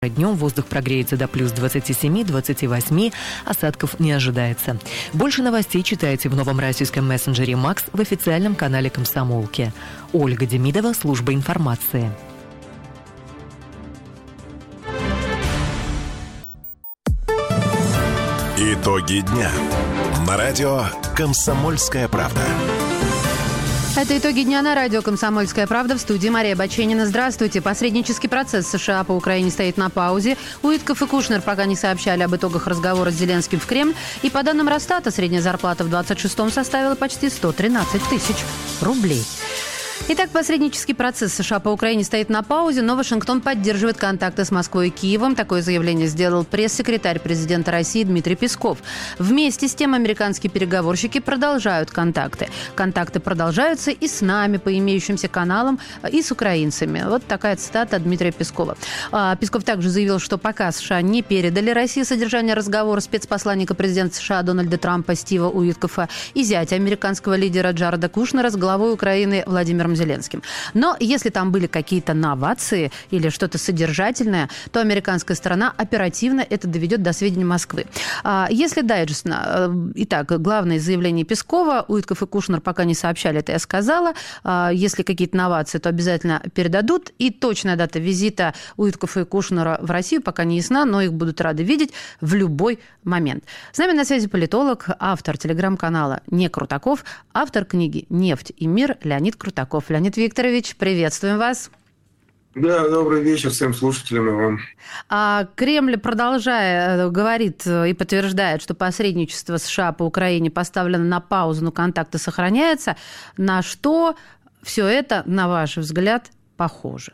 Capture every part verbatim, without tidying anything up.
Днем воздух прогреется до плюс двадцать семь - двадцать восемь, осадков не ожидается. Больше новостей читайте в новом российском мессенджере «Макс» в официальном канале «Комсомолки». Ольга Демидова, служба информации. Итоги дня. На радио «Комсомольская правда». Это итоги дня на радио «Комсомольская правда», в студии Мария Баченина. Здравствуйте. Посреднический процесс США по Украине стоит на паузе. Уитков и Кушнер пока не сообщали об итогах разговора с Зеленским в Кремль. И по данным Росстата, средняя зарплата в двадцать шестом составила почти сто тринадцать тысяч рублей. Итак, посреднический процесс США по Украине стоит на паузе, но Вашингтон поддерживает контакты с Москвой и Киевом. Такое заявление сделал пресс-секретарь президента России Дмитрий Песков. Вместе с тем американские переговорщики продолжают контакты. Контакты продолжаются и с нами по имеющимся каналам, и с украинцами. Вот такая цитата Дмитрия Пескова. Песков также заявил, что пока США не передали России содержание разговора спецпосланника президента США Дональда Трампа Стива Уиткофа и зятя американского лидера Джареда Кушнера с главой Украины Владимиром Зеленским. Но если там были какие-то новации или что-то содержательное, то американская сторона оперативно это доведет до сведения Москвы. Если дайджестно, итак, главное заявление Пескова, Уитков и Кушнер пока не сообщали, это я сказала. Если какие-то новации, то обязательно передадут. И точная дата визита Уиткова и Кушнера в Россию пока не ясна, но их будут рады видеть в любой момент. С нами на связи политолог, автор телеграм-канала «Не Крутаков», автор книги «Нефть и мир» Леонид Крутаков. Леонид Викторович, приветствуем вас. Да, добрый вечер всем слушателям и вам. А Кремль, продолжая, говорит и подтверждает, что посредничество США по Украине поставлено на паузу, но контакты сохраняются. На что все это, на ваш взгляд, похоже?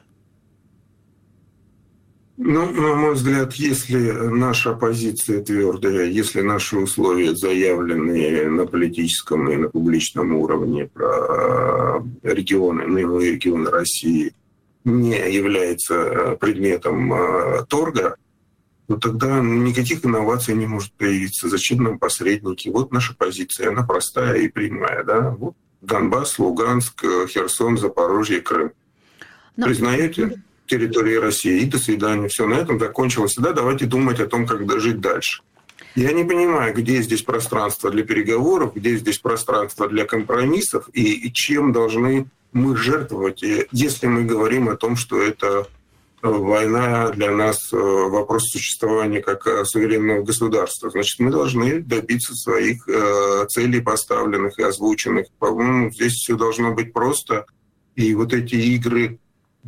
Ну, на мой взгляд, если наша позиция твердая, если наши условия заявленные на политическом и на публичном уровне про регионы, наивные регионы России, не является предметом торга, то тогда никаких инноваций не может появиться. Зачем нам посредники? Вот наша позиция, она простая и прямая. Да? Вот Донбасс, Луганск, Херсон, Запорожье, Крым. Но... Признаете? Территории России. И до свидания. Все, на этом закончилось. Да, давайте думать о том, как жить дальше. Я не понимаю, где здесь пространство для переговоров, где здесь пространство для компромиссов и, и чем должны мы жертвовать, если мы говорим о том, что это война для нас вопрос существования как суверенного государства. Значит, мы должны добиться своих целей поставленных и озвученных. По-моему, здесь все должно быть просто. И вот эти игры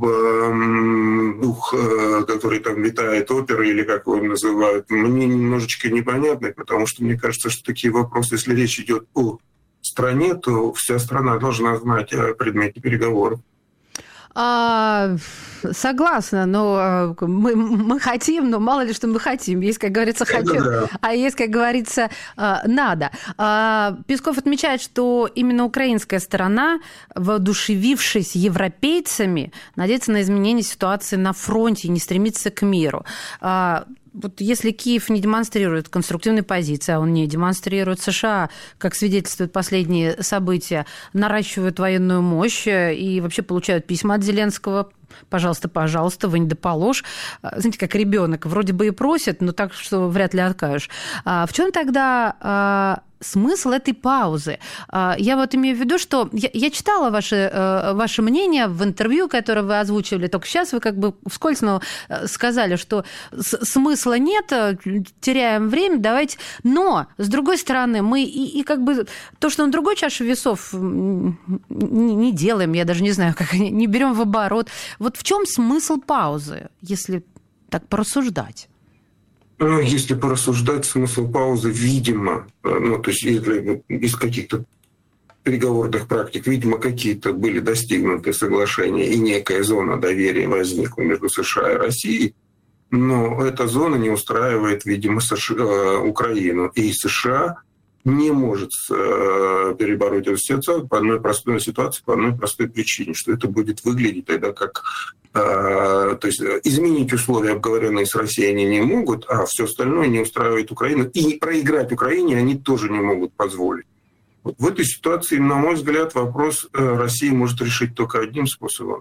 дух, который там витает, оперы или как его называют, мне немножечко непонятны, потому что мне кажется, что такие вопросы, если речь идет о стране, то вся страна должна знать о предмете переговоров. А, согласна, но мы, мы хотим, но мало ли что мы хотим. Есть, как говорится, хотим, да. А есть, как говорится, надо. Песков отмечает, что именно украинская сторона, воодушевившись европейцами, надеется на изменение ситуации на фронте и не стремится к миру. Вот если Киев не демонстрирует конструктивной позиции, а он не демонстрирует, США, как свидетельствуют последние события, наращивают военную мощь и вообще получают письма от Зеленского. Пожалуйста, пожалуйста, вы не доположь. Знаете, как ребенок вроде бы и просит, но так, что вряд ли откажешь. А в чем тогда смысл этой паузы? Я вот имею в виду, что я, я читала ваше, ваше мнение в интервью, которое вы озвучивали, только сейчас вы как бы вскользь сказали, что смысла нет, теряем время, давайте... Но, с другой стороны, мы и, и как бы то, что на другой чаше весов не, не делаем, я даже не знаю, как не берем в оборот. Вот в чем смысл паузы, если так порассуждать? Если порассуждать, смысл паузы, видимо, ну, то есть если из каких-то переговорных практик, видимо, какие-то были достигнуты соглашения, и некая зона доверия возникла между США и Россией, но эта зона не устраивает, видимо, США, Украину. И США не может перебороть эту ситуацию по одной простой ситуации, по одной простой причине, что это будет выглядеть тогда как... То есть изменить условия, обговоренные с Россией, они не могут, а все остальное не устраивает Украину. И проиграть Украине они тоже не могут позволить. Вот в этой ситуации, на мой взгляд, вопрос России может решить только одним способом.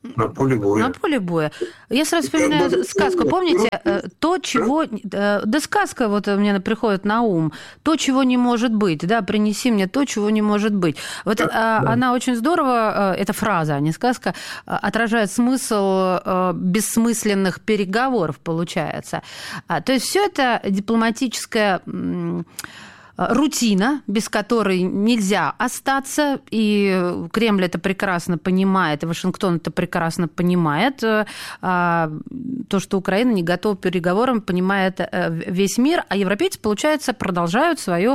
На поле боя. На поле боя. Я сразу вспоминаю сказку. Помните, то, чего... Да сказка вот мне приходит на ум. То, чего не может быть. Да, принеси мне то, чего не может быть. Вот да, да. Она очень здорово, эта фраза, а не сказка, отражает смысл бессмысленных переговоров, получается. То есть все это дипломатическая... рутина, без которой нельзя остаться, и Кремль это прекрасно понимает, и Вашингтон это прекрасно понимает. То, что Украина не готова к переговорам, понимает весь мир, а европейцы, получается, продолжают свое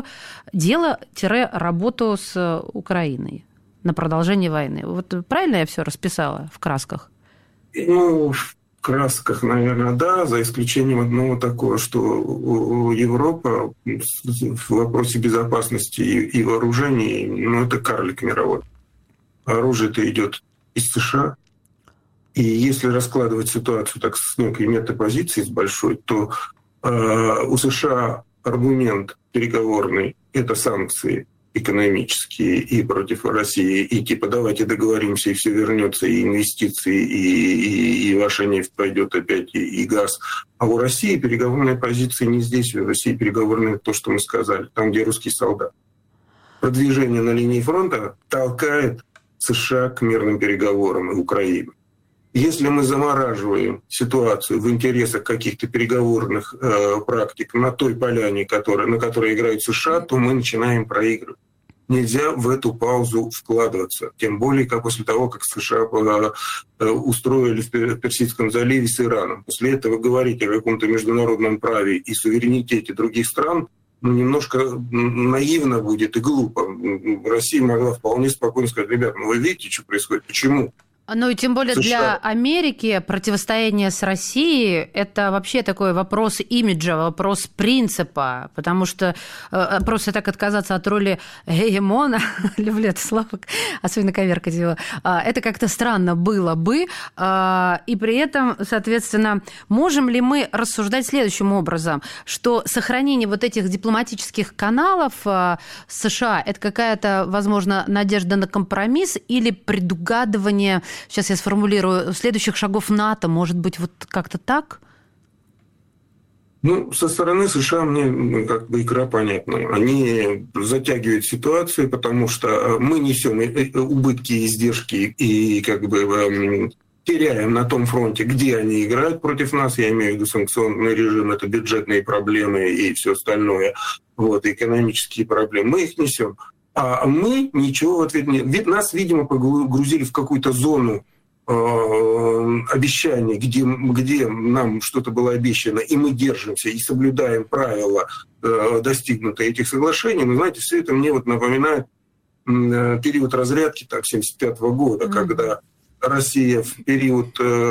дело-работу с Украиной на продолжение войны. Вот правильно я все расписала в красках? Ну, в красках, наверное, да, за исключением одного такого, что Европа в вопросе безопасности и вооружений, ну, это карлик мировой. Оружие-то идет из США. И если раскладывать ситуацию так с некой метапозицией, с большой, то э, у США аргумент переговорный – это санкции экономические и против России, и типа давайте договоримся, и все вернется, и инвестиции, и, и, и ваша нефть пойдет опять, и, и газ. А у России переговорная позиция не здесь, у России переговорная то, что мы сказали, там, где русский солдат. Продвижение на линии фронта толкает США к мирным переговорам и Украину. Если мы замораживаем ситуацию в интересах каких-то переговорных э, практик на той поляне, которая, на которой играют США, то мы начинаем проигрывать. Нельзя в эту паузу вкладываться. Тем более, как после того, как США э, устроили в Персидском заливе с Ираном. После этого говорить о каком-то международном праве и суверенитете других стран ну, немножко наивно будет и глупо. Россия могла вполне спокойно сказать: ребят, ну вы видите, что происходит, почему? Ну и тем более США. Для Америки противостояние с Россией – это вообще такой вопрос имиджа, вопрос принципа, потому что просто так отказаться от роли гегемона, люблю это слово, особенно коверкать его, это как-то странно было бы, и при этом, соответственно, можем ли мы рассуждать следующим образом, что сохранение вот этих дипломатических каналов США – это какая-то, возможно, надежда на компромисс или предугадывание, сейчас я сформулирую, следующих шагов НАТО, может быть, вот как-то так? Ну, со стороны США мне как бы игра понятна. Они затягивают ситуацию, потому что мы несем убытки и издержки и как бы теряем на том фронте, где они играют против нас. Я имею в виду санкционный режим, это бюджетные проблемы и все остальное, вот, экономические проблемы. Мы их несем. А мы ничего в ответ не... Ведь нас, видимо, погрузили в какую-то зону э, обещаний, где, где нам что-то было обещано, и мы держимся и соблюдаем правила, э, достигнутые этих соглашений. Но, знаете, все это мне вот напоминает э, период разрядки так, семьдесят пятого года, mm-hmm. когда Россия в период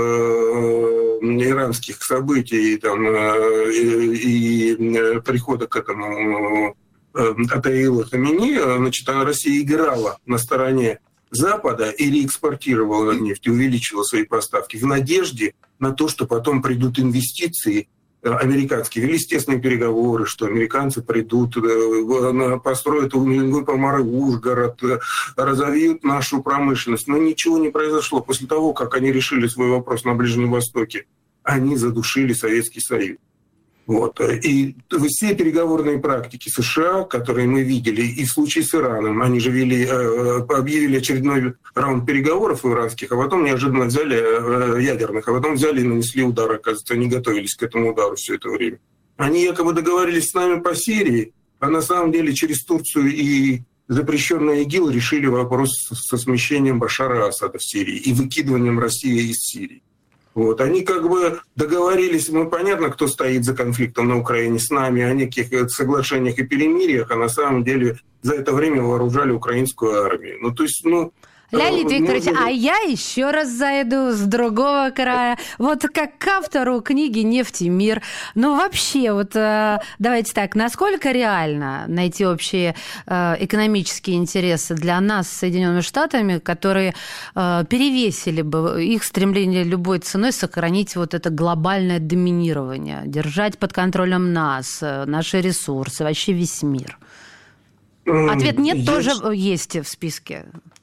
э, иранских событий там, э, и, и прихода к этому... от Аила Хамини, значит, Россия играла на стороне Запада и реэкспортировала нефть, увеличила свои поставки в надежде на то, что потом придут инвестиции американские. Вели естественные переговоры, что американцы придут, построят Помары, Ужгород, разовьют нашу промышленность. Но ничего не произошло. После того, как они решили свой вопрос на Ближнем Востоке, они задушили Советский Союз. Вот. И все переговорные практики США, которые мы видели, и в случае с Ираном, они же вели, объявили очередной раунд переговоров иранских, а потом неожиданно взяли ядерных, а потом взяли и нанесли удар. Оказывается, они готовились к этому удару все это время. Они якобы договорились с нами по Сирии, а на самом деле через Турцию и запрещенный ИГИЛ решили вопрос со смещением Башара Асада в Сирии и выкидыванием России из Сирии. Вот. Они как бы договорились, ну, понятно, кто стоит за конфликтом на Украине с нами, о неких соглашениях и перемириях, а на самом деле за это время вооружали украинскую армию. Ну, то есть, ну... Леонид Викторович, а я еще раз зайду с другого края. Вот как к автору книги «Нефть и мир». Ну, вообще, вот давайте так, насколько реально найти общие экономические интересы для нас с Соединенными Штатами, которые перевесили бы их стремление любой ценой сохранить вот это глобальное доминирование, держать под контролем нас, наши ресурсы, вообще весь мир? Ответ «нет» я... тоже есть в списке.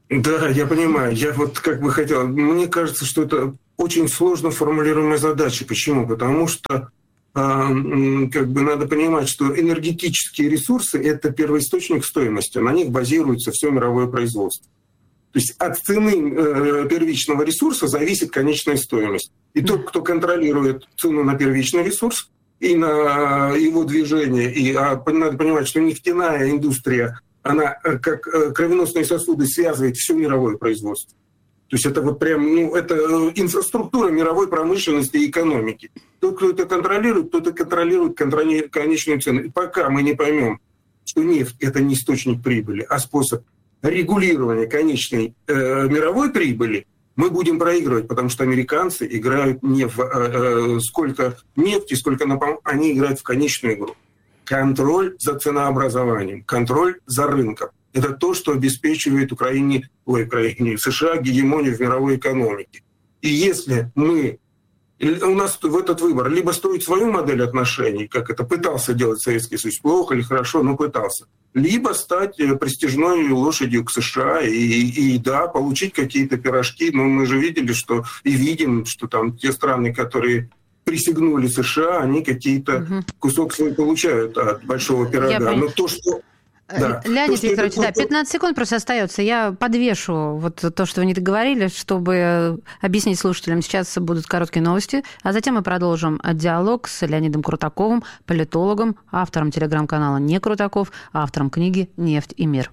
Да, я понимаю. Я вот как бы хотел... Мне кажется, что это очень сложно формулируемая задача. Почему? Потому что как бы надо понимать, что энергетические ресурсы – это первоисточник стоимости, на них базируется все мировое производство. То есть от цены первичного ресурса зависит конечная стоимость. И тот, кто контролирует цену на первичный ресурс и на его движение, и а, надо понимать, что нефтяная индустрия, она как кровеносные сосуды связывает все мировое производство. То есть это вот прям, ну, это инфраструктура мировой промышленности и экономики. Тот, кто это контролирует, тот и контролирует конечную цену. И пока мы не поймем, что нефть – это не источник прибыли, а способ регулирования конечной э, мировой прибыли, мы будем проигрывать, потому что американцы играют не в э, э, сколько нефти, сколько напом... они играют в конечную игру. Контроль за ценообразованием, контроль за рынком. Это то, что обеспечивает Украине, ой, Украине, США гегемонию в мировой экономике. И если мы, у нас в этот выбор либо строить свою модель отношений, как это пытался делать Советский Союз, плохо или хорошо, но пытался, либо стать престижной лошадью к США и, и, и да, получить какие-то пирожки. Но мы же видели, что и видим, что там те страны, которые присягнули США, они какие-то угу. кусок свой получают от большого пирога. Но то, что Да. Леонид то, Викторович, это... да, пятнадцать секунд просто остается. Я подвешу вот то, что вы не договорили, чтобы объяснить слушателям. Сейчас будут короткие новости, а затем мы продолжим диалог с Леонидом Крутаковым, политологом, автором телеграм-канала «Не Крутаков», автором книги «Нефть и мир».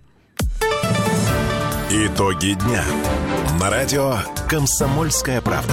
Итоги дня. На радио «Комсомольская правда».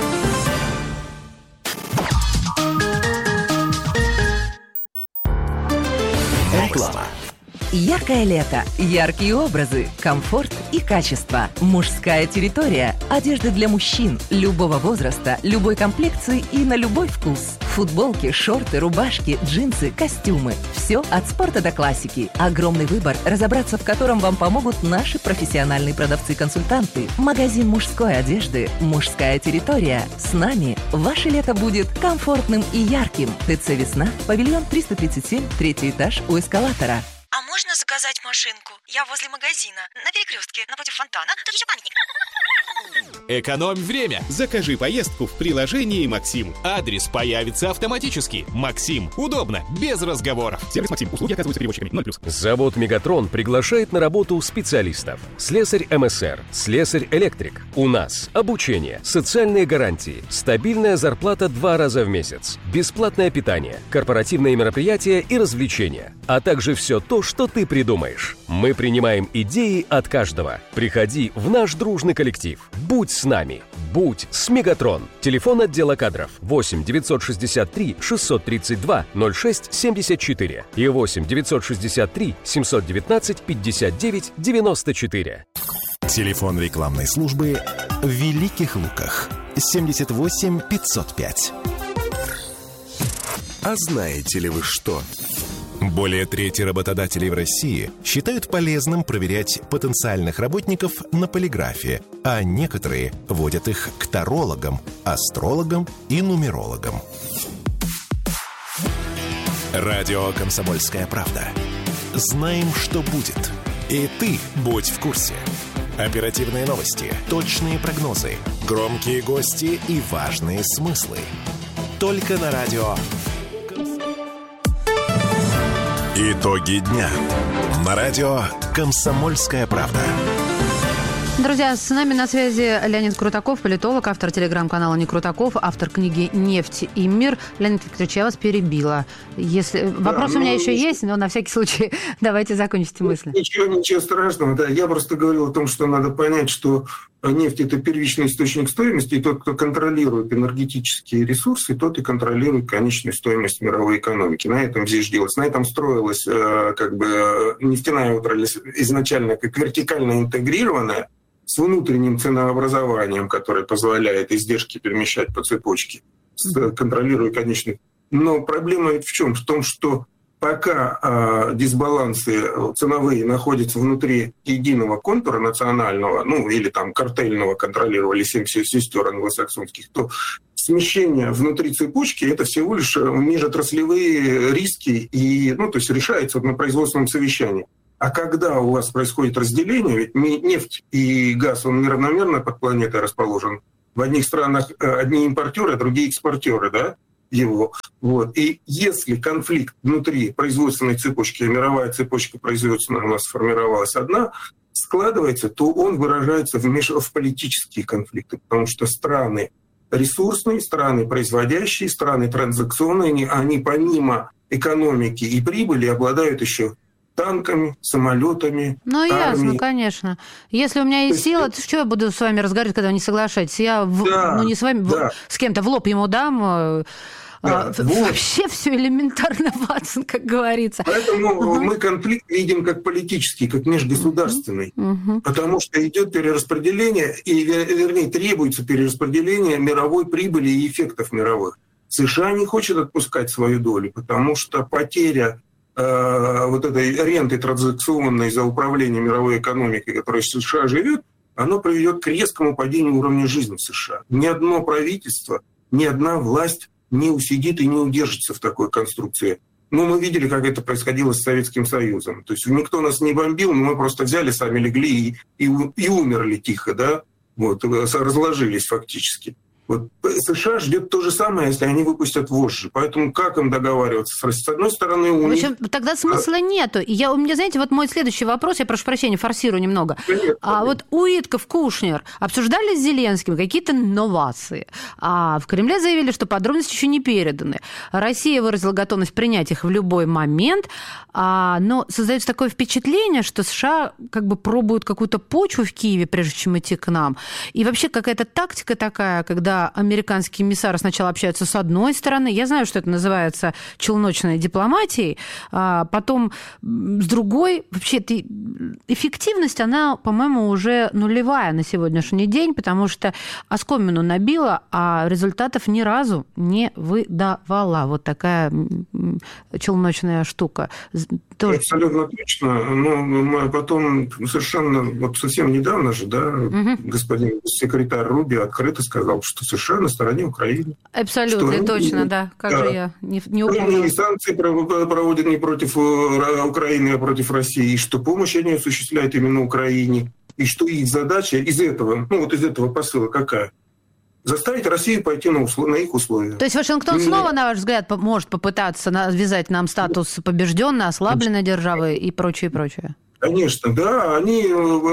Реклама. Яркое лето, яркие образы, комфорт и качество. Мужская территория. Одежда для мужчин любого возраста, любой комплекции и на любой вкус. Футболки, шорты, рубашки, джинсы, костюмы. Все от спорта до классики. Огромный выбор, разобраться в котором вам помогут наши профессиональные продавцы-консультанты. Магазин мужской одежды «Мужская территория». С нами ваше лето будет комфортным и ярким. ТЦ «Весна», павильон триста тридцать семь, третий этаж у эскалатора. А можно заказать машинку? Я возле магазина, на перекрестке, напротив фонтана. Тут еще памятник. Экономь время. Закажи поездку в приложении «Максим». Адрес появится автоматически. «Максим». Удобно, без разговоров. Сервис «Максим». Услуги оказываются перевозчиками. ноль плюс. Завод «Мегатрон» приглашает на работу специалистов. Слесарь эм эс эр, слесарь-электрик. У нас обучение, социальные гарантии, стабильная зарплата два раза в месяц, бесплатное питание, корпоративные мероприятия и развлечения, а также все то, что ты придумаешь. Мы принимаем идеи от каждого. Приходи в наш дружный коллектив. Будь с нами. Будь с Мегатрон. Телефон отдела кадров восемь девятьсот шестьдесят три шестьсот тридцать два ноль шесть семьдесят четыре и восемь девятьсот шестьдесят три семьсот девятнадцать пятьдесят девять девяносто четыре. Телефон рекламной службы в Великих Луках семьдесят восемь пятьсот пять. А знаете ли вы что? Более трети работодателей в России считают полезным проверять потенциальных работников на полиграфе, а некоторые водят их к тарологам, астрологам и нумерологам. Радио «Комсомольская правда». Знаем, что будет. И ты будь в курсе. Оперативные новости, точные прогнозы, громкие гости и важные смыслы. Только на радио Итоги дня. На радио «Комсомольская правда». Друзья, с нами на связи Леонид Крутаков, политолог, автор телеграм-канала «Не Крутаков», автор книги «Нефть и мир». Леонид Викторович, я вас перебила. Если... Да, Вопрос ну, у меня еще ну, есть, но на всякий случай давайте закончите мысли. Ничего, ничего страшного. Да. Я просто говорил о том, что надо понять, что нефть – это первичный источник стоимости, и тот, кто контролирует энергетические ресурсы, тот и контролирует конечную стоимость мировой экономики. На этом здесь делалось. На этом строилась как бы нефтяная отрасль изначально как вертикально интегрированная, с внутренним ценообразованием, которое позволяет издержки перемещать по цепочке, контролируя конечных. Но проблема в чем? В том, что пока э, дисбалансы ценовые находятся внутри единого контура национального, ну или там картельного, контролировали семь сестер англосаксонских, то смещение внутри цепочки – это всего лишь межотраслевые риски, и, ну, то есть решается вот на производственном совещании. А когда у вас происходит разделение, ведь нефть и газ, он неравномерно под планетой расположен. В одних странах одни импортеры, а другие экспортеры, да, его. Вот. И если конфликт внутри производственной цепочки, мировая цепочка производственная у нас сформировалась одна, складывается, то он выражается в, меж... в политические конфликты, потому что страны ресурсные, страны производящие, страны транзакционные, они помимо экономики и прибыли обладают еще танками, самолетами. Ну, армией. Ясно, конечно. Если у меня есть, есть сила, то что я буду с вами разговаривать, когда вы не соглашаетесь? Я в... да, ну, не с вами, да. с кем-то в лоб ему дам. Да, а, вот. Вообще все элементарно, Ватсон, как говорится. Поэтому угу. мы конфликт видим как политический, как межгосударственный. Угу. Потому что идет перераспределение, и, вернее, требуется перераспределение мировой прибыли и эффектов мировых. США не хочет отпускать свою долю, потому что потеря э, вот этой ренты транзакционной за управление мировой экономикой, которая в США живет, оно приведет к резкому падению уровня жизни в США. Ни одно правительство, ни одна власть не усидит и не удержится в такой конструкции. Ну, мы видели, как это происходило с Советским Союзом. То есть никто нас не бомбил, но мы просто взяли, сами легли и, и, и умерли тихо, да, вот, разложились фактически. Вот США ждет то же самое, если они выпустят вожжи. Поэтому как им договариваться с Россией? С одной стороны, у В них... общем, тогда смысла нету. И я, у меня, знаете, вот мой следующий вопрос, я прошу прощения, форсирую немного. Нет, а нет. Вот Уитков, Кушнер обсуждали с Зеленским какие-то новации. А в Кремле заявили, что подробности еще не переданы. Россия выразила готовность принять их в любой момент. А, но создается такое впечатление, что США как бы пробуют какую-то почву в Киеве, прежде чем идти к нам. И вообще какая-то тактика такая, когда американские эмиссары сначала общаются с одной стороны, я знаю, что это называется челночной дипломатией, а потом с другой, вообще эффективность, она, по-моему, уже нулевая на сегодняшний день, потому что оскомину набила, а результатов ни разу не выдавала. Вот такая челночная штука. Тоже... Абсолютно точно. Но потом совершенно, вот совсем недавно же, да, угу. господин секретарь Рубио открыто сказал, что США на стороне Украины. Абсолютно, что точно, они, да. Как да. же я не, не упомнила. Они санкции проводят не против Украины, а против России, и что помощь они осуществляют именно Украине, и что их задача из этого, ну вот из этого посыла какая? Заставить Россию пойти на, услов... на их условия. То есть Вашингтон Нет. снова, на ваш взгляд, может попытаться навязать нам статус побежденной, ослабленной державы и прочее, прочее? Конечно, да. Они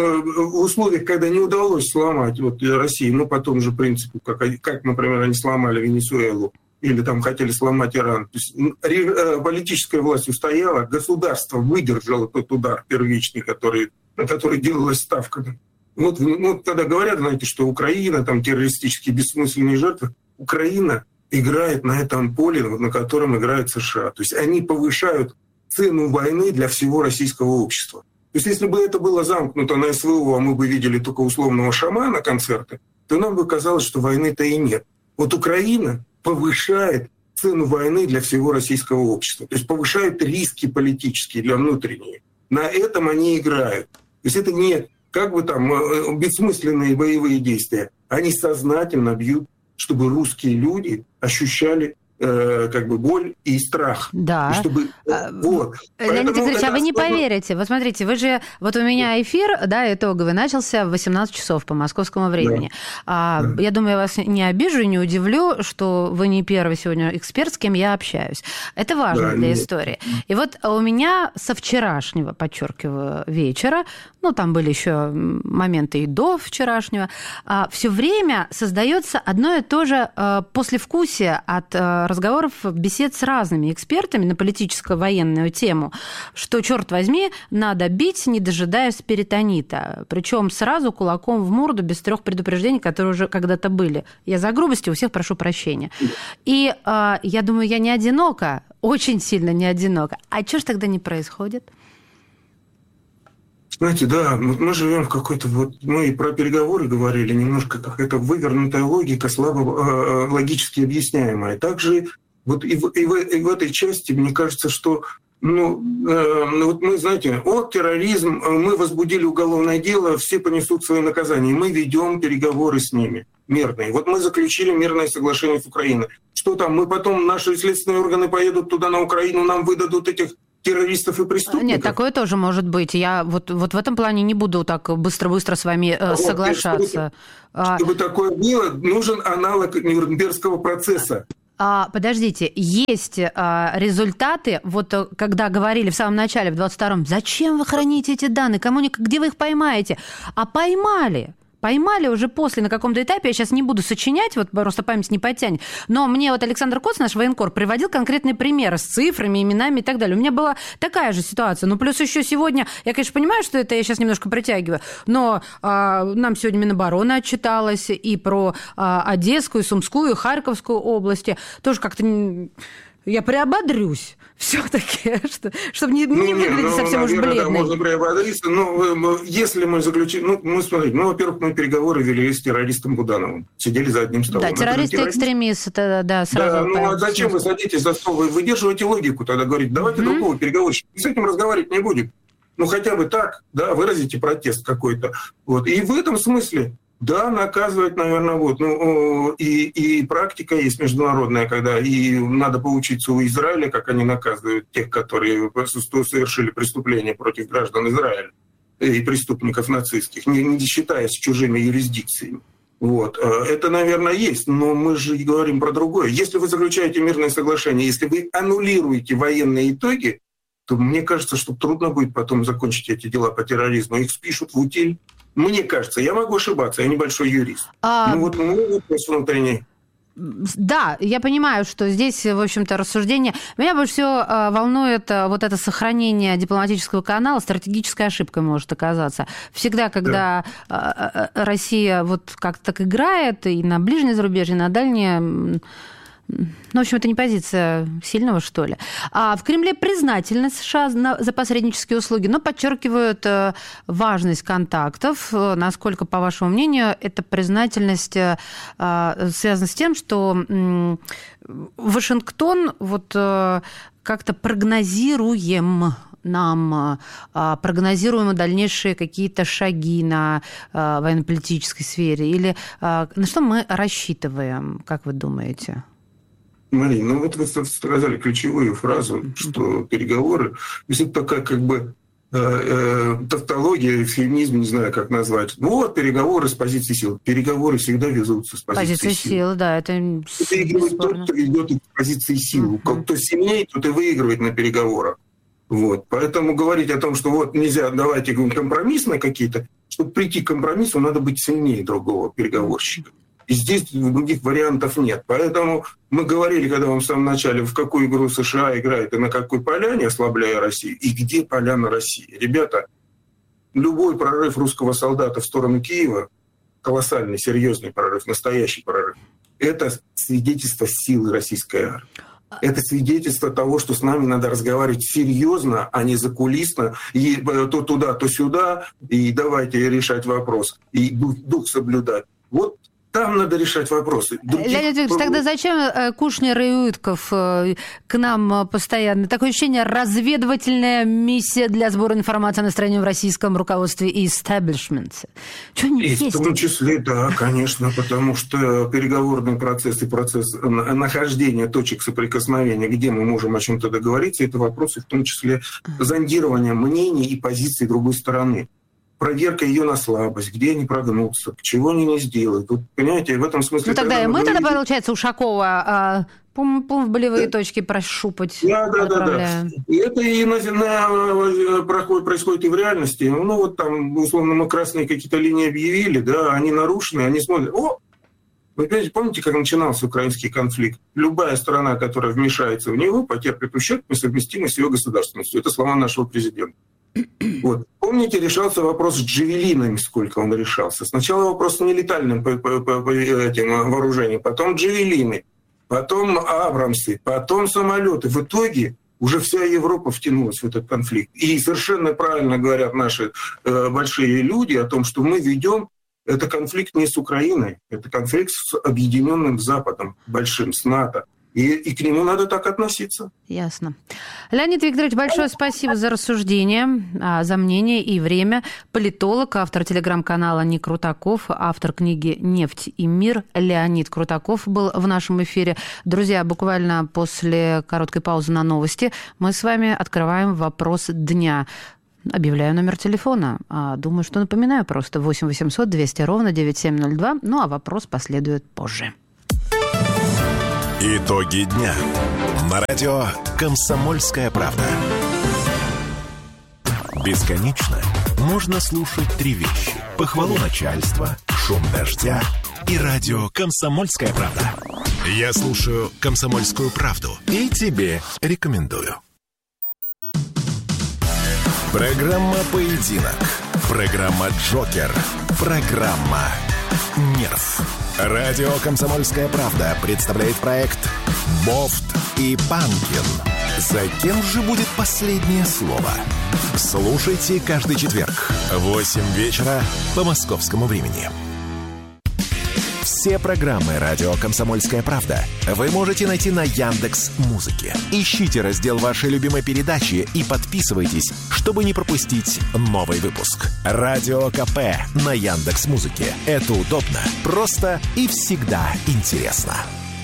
в условиях, когда не удалось сломать вот, России, ну, по тому же принципу, как, как, например, они сломали Венесуэлу, или там хотели сломать Иран. То есть политическая власть устояла, государство выдержало тот удар первичный, который, на который делалась ставка. Вот, ну, когда говорят, знаете, что Украина, там, террористические бессмысленные жертвы, Украина играет на этом поле, на котором играет США. То есть они повышают цену войны для всего российского общества. То есть если бы это было замкнуто на СВО, а мы бы видели только условного шамана концерты, то нам бы казалось, что войны-то и нет. Вот Украина повышает цену войны для всего российского общества. То есть повышает риски политические для внутренние. На этом они играют. То есть это не... как бы там бессмысленные боевые действия, они сознательно бьют, чтобы русские люди ощущали э, как бы боль и страх. Да. И чтобы, вот. Леонид Игоревич, а вы не поверите. Вот смотрите, вы же... Вот у меня эфир, да, итоговый, начался в восемнадцать часов по московскому времени. Да. А, да. Я думаю, я вас не обижу и не удивлю, что вы не первый сегодня эксперт, с кем я общаюсь. Это важно да, для нет. истории. И вот у меня со вчерашнего, подчеркиваю, вечера, ну, там были еще моменты и до вчерашнего, все время создается одно и то же послевкусие от разговоров, бесед с разными экспертами на политическо-военную тему, что, черт возьми, надо бить, не дожидаясь перитонита. Причем сразу кулаком в морду, без трех предупреждений, которые уже когда-то были. Я за грубости у всех прошу прощения. И э, я думаю, я не одинока, очень сильно не одинока. А что ж тогда не происходит? Знаете, да, мы живем в какой-то... Вот, мы и про переговоры говорили, немножко какая-то вывернутая логика, слабо э, логически объясняемая. Также вот и в, и, в, и в этой части, мне кажется, что... Ну, э, вот мы, знаете, вот терроризм, мы возбудили уголовное дело, все понесут свои наказания. Мы ведем переговоры с ними мирные. Вот мы заключили мирное соглашение с Украиной. Что там? Мы потом, наши следственные органы поедут туда, на Украину, нам выдадут этих террористов и преступников? Нет, такое тоже может быть. Я вот, вот в этом плане не буду так быстро-быстро с вами э, соглашаться. Вот, чтобы, чтобы такое было, нужен аналог Нюрнбергского процесса. А, подождите, есть а, результаты, вот когда говорили в самом начале, в двадцать втором, зачем вы храните эти данные, кому, где вы их поймаете? А поймали. Поймали уже после на каком-то этапе, я сейчас не буду сочинять, вот просто память не потянет, но мне вот Александр Коц, наш военкор, приводил конкретные примеры с цифрами, именами и так далее. У меня была такая же ситуация. Ну, плюс еще сегодня, я, конечно, понимаю, что это я сейчас немножко притягиваю, но а, нам сегодня Минобороны отчиталась и про а, Одесскую, Сумскую, и Харьковскую области. Тоже как-то... Я приободрюсь все-таки, что, чтобы не, ну, не выглядеть ну, совсем наверное, уж бледной. Да, можно приободриться. Но если мы заключили... Ну, мы смотрите, ну, во-первых, мы переговоры вели с террористом Будановым. Сидели за одним столом. Да, террорист и экстремист, это, да, сразу... Да, ну, а зачем вы садитесь за стол? Вы выдерживаете логику тогда, говорите, давайте mm-hmm. другого переговорщика. С этим разговаривать не будем. Ну, хотя бы так, да, выразите протест какой-то. Вот. И в этом смысле... Да, наказывать, наверное, вот. Ну, и, и практика есть международная, когда и надо поучиться у Израиля, как они наказывают тех, которые совершили преступления против граждан Израиля и преступников нацистских, не, не считаясь чужими юрисдикциями. Вот. Это, наверное, есть, но мы же говорим про другое. Если вы заключаете мирное соглашение, если вы аннулируете военные итоги, то мне кажется, что трудно будет потом закончить эти дела по терроризму. Их спишут в утиль. Мне кажется, я могу ошибаться, я небольшой юрист. А... Ну вот мой вопрос внутренний. Да, я понимаю, что здесь, в общем-то, рассуждение... Меня больше всего волнует вот это сохранение дипломатического канала. Стратегической ошибкой может оказаться. Всегда, когда да. Россия вот как-то так играет и на ближнее зарубежье, и на дальнее... Ну, в общем, это не позиция сильного, что ли. А в Кремле признательны США за посреднические услуги, но подчеркивают важность контактов. Насколько, по вашему мнению, эта признательность связана с тем, что Вашингтон вот как-то прогнозируем нам прогнозируем дальнейшие какие-то шаги на военно-политической сфере? Или на что мы рассчитываем, как вы думаете? Марина, ну вот вы сказали ключевую фразу, что переговоры, то есть это такая как бы э, э, тавтология, феминизм, не знаю, как назвать. Ну вот переговоры с позиции сил. Переговоры всегда везутся с позиции Позиция сил. сил, да, это выигрывает тот, кто идет из позиции сил. Uh-huh. Кто сильнее, тот и выигрывает на переговорах. Вот. Поэтому говорить о том, что вот нельзя, давайте компромиссно какие-то, чтобы прийти к компромиссу, надо быть сильнее другого переговорщика. И здесь других вариантов нет. Поэтому мы говорили, когда вам в самом начале, в какую игру США играет и на какой поляне, ослабляя Россию, и где поляна России. Ребята, любой прорыв русского солдата в сторону Киева, колоссальный, серьезный прорыв, настоящий прорыв, это свидетельство силы российской армии. Это свидетельство того, что с нами надо разговаривать серьезно, а не закулисно, и то туда, то сюда, и давайте решать вопрос, и дух, дух соблюдать. Вот там надо решать вопросы. Других... Леонид Викторович, тогда зачем Кушнер и Уитков к нам постоянно? Такое ощущение, разведывательная миссия для сбора информации о настроении в российском руководстве и истеблишменте. Что они есть? В том числе, да, конечно, потому что переговорный процесс и процесс нахождения точек соприкосновения, где мы можем о чем-то договориться, это вопросы в том числе зондирования мнений и позиций другой стороны. Проверка ее на слабость, где они прогнутся, чего они не сделают. Вот, понимаете, в этом смысле... Ну тогда и мы говорите... тогда, получается, Ушакова а, пум, пум в болевые да. точки прощупать. Да, да, да, да. И это и на, на, проходит, происходит и в реальности. Ну вот там, условно, мы красные какие-то линии объявили, да, они нарушены, они смотрят, о, вы помните, как начинался украинский конфликт? Любая страна, которая вмешается в него, потерпит ущерб, несовместимый с ее государственностью. Это слова нашего президента. Вот. Помните, решался вопрос с джавелинами, сколько он решался. Сначала вопрос с нелетальным по, по, по, по этим вооружением, потом джавелины, потом абрамсы, потом самолеты. В итоге уже вся Европа втянулась в этот конфликт. И совершенно правильно говорят наши э, большие люди о том, что мы ведем это конфликт не с Украиной, это конфликт с Объединенным Западом, большим, с НАТО. И, и к нему надо так относиться. Ясно. Леонид Викторович, большое спасибо за рассуждение, за мнение и время. Политолог, автор телеграм-канала «Не Крутаков», автор книги «Нефть и мир» Леонид Крутаков был в нашем эфире. Друзья, буквально после короткой паузы на новости мы с вами открываем вопрос дня. Объявляю номер телефона. Думаю, что напоминаю просто восемь восемьсот двести ровно девяносто семь ноль два. Ну, а вопрос последует позже. Итоги дня. На радио «Комсомольская правда». Бесконечно можно слушать три вещи. Похвалу начальства, шум дождя и радио «Комсомольская правда». Я слушаю «Комсомольскую правду» и тебе рекомендую. Программа «Поединок». Программа «Джокер». Программа «Нерв». Радио «Комсомольская правда» представляет проект «Бофт и Панкин». За кем же будет последнее слово? Слушайте каждый четверг в восемь вечера по московскому времени. Все программы «Радио Комсомольская правда» вы можете найти на Яндекс.Музыке. Ищите раздел вашей любимой передачи и подписывайтесь, чтобы не пропустить новый выпуск. Радио КП на Яндекс.Музыке. Это удобно, просто и всегда интересно.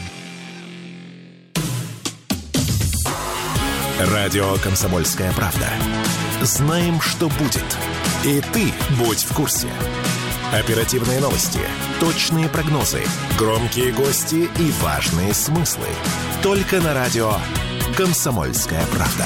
Радио «Комсомольская правда». Знаем, что будет. И ты будь в курсе. Оперативные новости, точные прогнозы, громкие гости и важные смыслы. Только на радио «Комсомольская правда».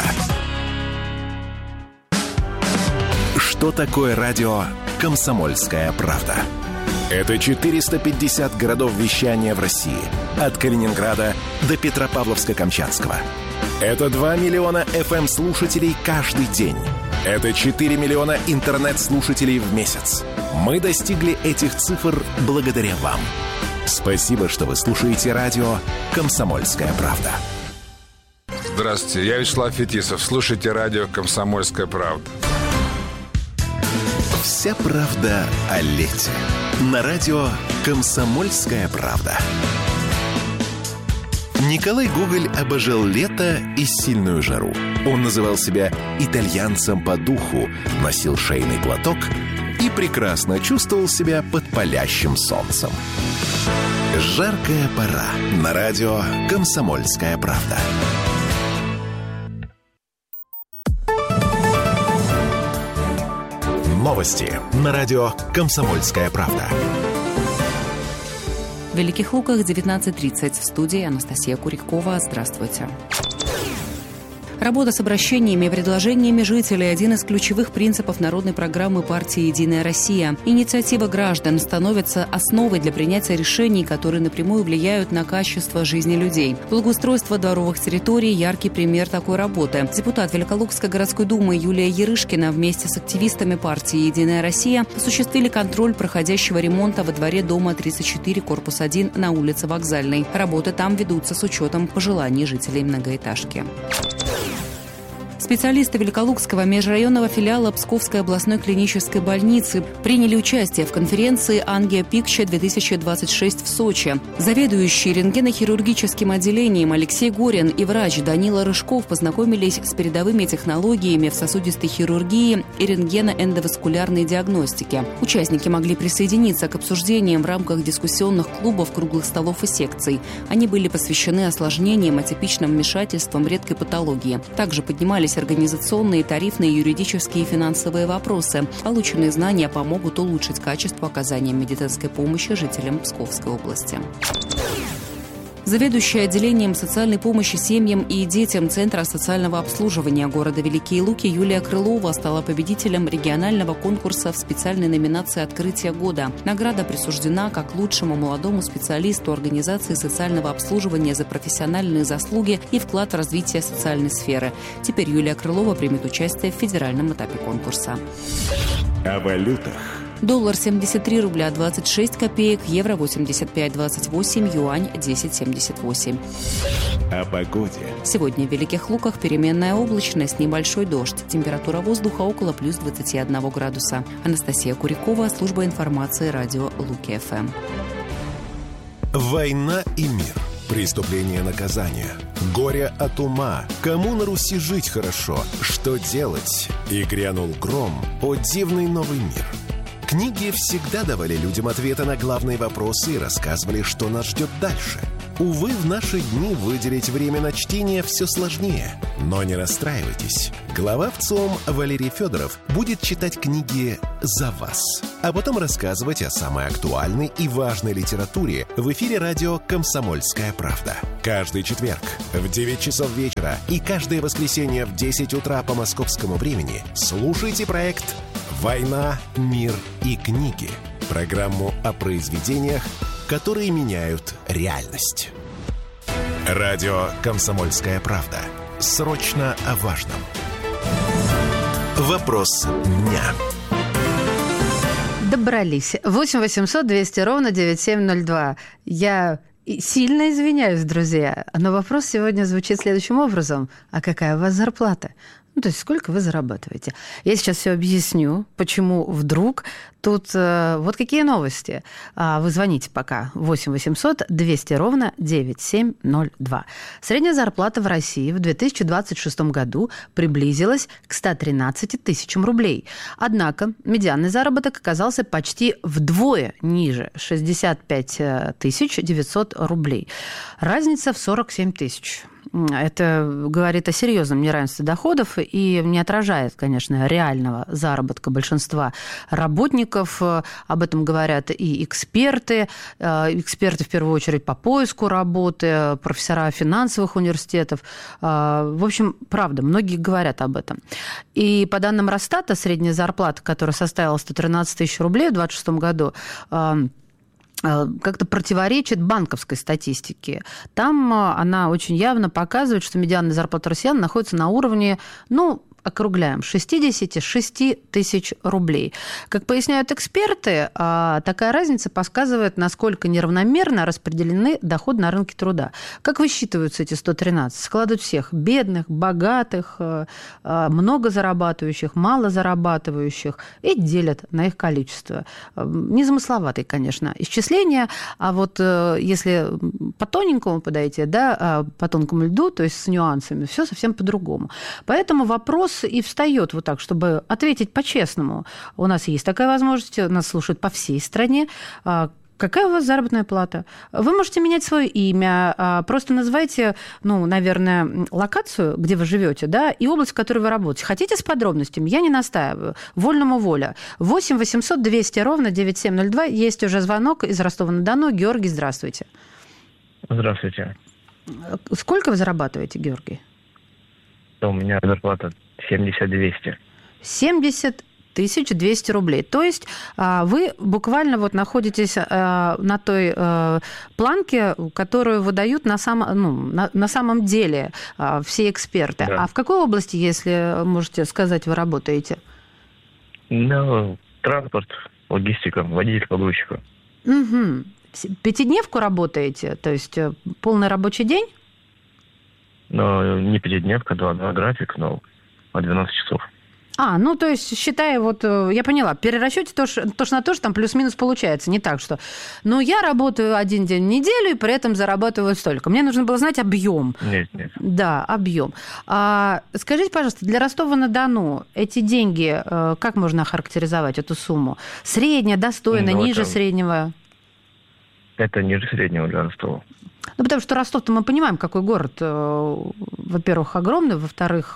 Что такое радио «Комсомольская правда»? Это четыреста пятьдесят городов вещания в России. От Калининграда до Петропавловска-Камчатского. Это два миллиона эф эм-слушателей каждый день. Это четыре миллиона интернет-слушателей в месяц. Мы достигли этих цифр благодаря вам. Спасибо, что вы слушаете радио «Комсомольская правда». Здравствуйте, я Вячеслав Фетисов. Слушайте радио «Комсомольская правда». Вся правда о лете. На радио «Комсомольская правда». Николай Гоголь обожал лето и сильную жару. Он называл себя итальянцем по духу, носил шейный платок и прекрасно чувствовал себя под палящим солнцем. Жаркая пора. На радио «Комсомольская правда». Новости на радио «Комсомольская правда». В Великих Луках девятнадцать тридцать. В студии Анастасия Курякова. Здравствуйте. Работа с обращениями и предложениями жителей – один из ключевых принципов народной программы партии «Единая Россия». Инициатива граждан становится основой для принятия решений, которые напрямую влияют на качество жизни людей. Благоустройство дворовых территорий – яркий пример такой работы. Депутат Великолукской городской думы Юлия Ярышкина вместе с активистами партии «Единая Россия» осуществили контроль проходящего ремонта во дворе дома тридцать четыре, корпус один на улице Вокзальной. Работы там ведутся с учетом пожеланий жителей многоэтажки. Специалисты Великолукского межрайонного филиала Псковской областной клинической больницы приняли участие в конференции «Ангио Пикча-две тысячи двадцать шесть» в Сочи. Заведующий рентгенохирургическим отделением Алексей Горин и врач Данила Рыжков познакомились с передовыми технологиями в сосудистой хирургии и рентгеноэндоваскулярной диагностике. Участники могли присоединиться к обсуждениям в рамках дискуссионных клубов, круглых столов и секций. Они были посвящены осложнениям, атипичным вмешательствам, редкой патологии. Также поднимались организационные, тарифные, юридические и финансовые вопросы. Полученные знания помогут улучшить качество оказания медицинской помощи жителям Псковской области. Заведующая отделением социальной помощи семьям и детям Центра социального обслуживания города Великие Луки Юлия Крылова стала победителем регионального конкурса в специальной номинации «Открытие года». Награда присуждена как лучшему молодому специалисту организации социального обслуживания за профессиональные заслуги и вклад в развитие социальной сферы. Теперь Юлия Крылова примет участие в федеральном этапе конкурса. О валютах. Доллар семьдесят три рубля двадцать шесть копеек, евро восемьдесят пять двадцать восемь, юань десять семьдесят восемь. О погоде. Сегодня в Великих Луках переменная облачность, небольшой дождь. Температура воздуха около плюс двадцать один градуса. Анастасия Курякова, служба информации радио Луки-ФМ. Война и мир. Преступление наказания, горе от ума, кому на Руси жить хорошо, что делать? И грянул гром, о дивный новый мир. Книги всегда давали людям ответы на главные вопросы и рассказывали, что нас ждет дальше. Увы, в наши дни выделить время на чтение все сложнее. Но не расстраивайтесь. Глава ВЦИОМ Валерий Федоров будет читать книги за вас, а потом рассказывать о самой актуальной и важной литературе в эфире радио «Комсомольская правда». Каждый четверг в девять часов вечера и каждое воскресенье в десять утра по московскому времени слушайте проект «Война, мир и книги». Программу о произведениях, которые меняют реальность. Радио «Комсомольская правда». Срочно о важном. Вопрос дня. Добрались. восемь восемьсот двести ровно девяносто семь ноль два. Я сильно извиняюсь, друзья, но вопрос сегодня звучит следующим образом. А какая у вас зарплата? Ну, то есть сколько вы зарабатываете? Я сейчас все объясню, почему вдруг тут э, вот какие новости. А, вы звоните пока восемь восемьсот двести ровно девяносто семь ноль два. Средняя зарплата в России в две тысячи двадцать шестом году приблизилась к ста тринадцати тысячам рублей. Однако медианный заработок оказался почти вдвое ниже – шестьдесят пять тысяч девятьсот рублей. Разница в сорок семь тысяч. Это говорит о серьезном неравенстве доходов и не отражает, конечно, реального заработка большинства работников. Об этом говорят и эксперты. Эксперты, в первую очередь, по поиску работы, профессора финансовых университетов. В общем, правда, многие говорят об этом. И по данным Росстата, средняя зарплата, которая составила сто тринадцать тысяч рублей в двадцать шестом году, как-то противоречит банковской статистике. Там она очень явно показывает, что медианная зарплата россиян находится на уровне, ну, округляем, шестьдесят шесть тысяч рублей. Как поясняют эксперты, такая разница показывает, насколько неравномерно распределены доходы на рынке труда. Как высчитываются эти сто тринадцать? Складывают всех: бедных, богатых, много зарабатывающих, мало зарабатывающих, и делят на их количество. Незамысловатые, конечно, исчисления, а вот если по тоненькому подойти, да, по тонкому льду, то есть с нюансами, все совсем по-другому. Поэтому вопрос и встает вот так, чтобы ответить по-честному. У нас есть такая возможность, нас слушают по всей стране. Какая у вас заработная плата? Вы можете менять свое имя, просто называйте, ну, наверное, локацию, где вы живете, да, и область, в которой вы работаете. Хотите с подробностями? Я не настаиваю. Вольному воля. восемь восемьсот двести ровно девяносто семь ноль два. Есть уже звонок из Ростова-на-Дону. Георгий, здравствуйте. Здравствуйте. Сколько вы зарабатываете, Георгий? У меня зарплата семьдесят двести. семьдесят тысяч двести рублей. То есть вы буквально вот находитесь на той планке, которую выдают на, сам, ну, на, на самом деле все эксперты. Да. А в какой области, если можете сказать, вы работаете? Ну, транспорт, логистика, водитель-погрузчика. Угу. Пятидневку работаете? То есть полный рабочий день? Ну, не пятидневка, два, два график, но по двенадцать часов. А, ну, то есть, считая, вот, я поняла, перерасчете то, что, то, что на то, что там плюс-минус получается, не так, что, ну, я работаю один день в неделю и при этом зарабатываю столько. Мне нужно было знать объем. Нет, нет. Да, объем. А, скажите, пожалуйста, для Ростова-на-Дону эти деньги, как можно охарактеризовать, эту сумму? Средняя, достойная, ну, ниже это... среднего? Это ниже среднего для Ростова. Ну, потому что Ростов-то мы понимаем, какой город, во-первых, огромный, во-вторых,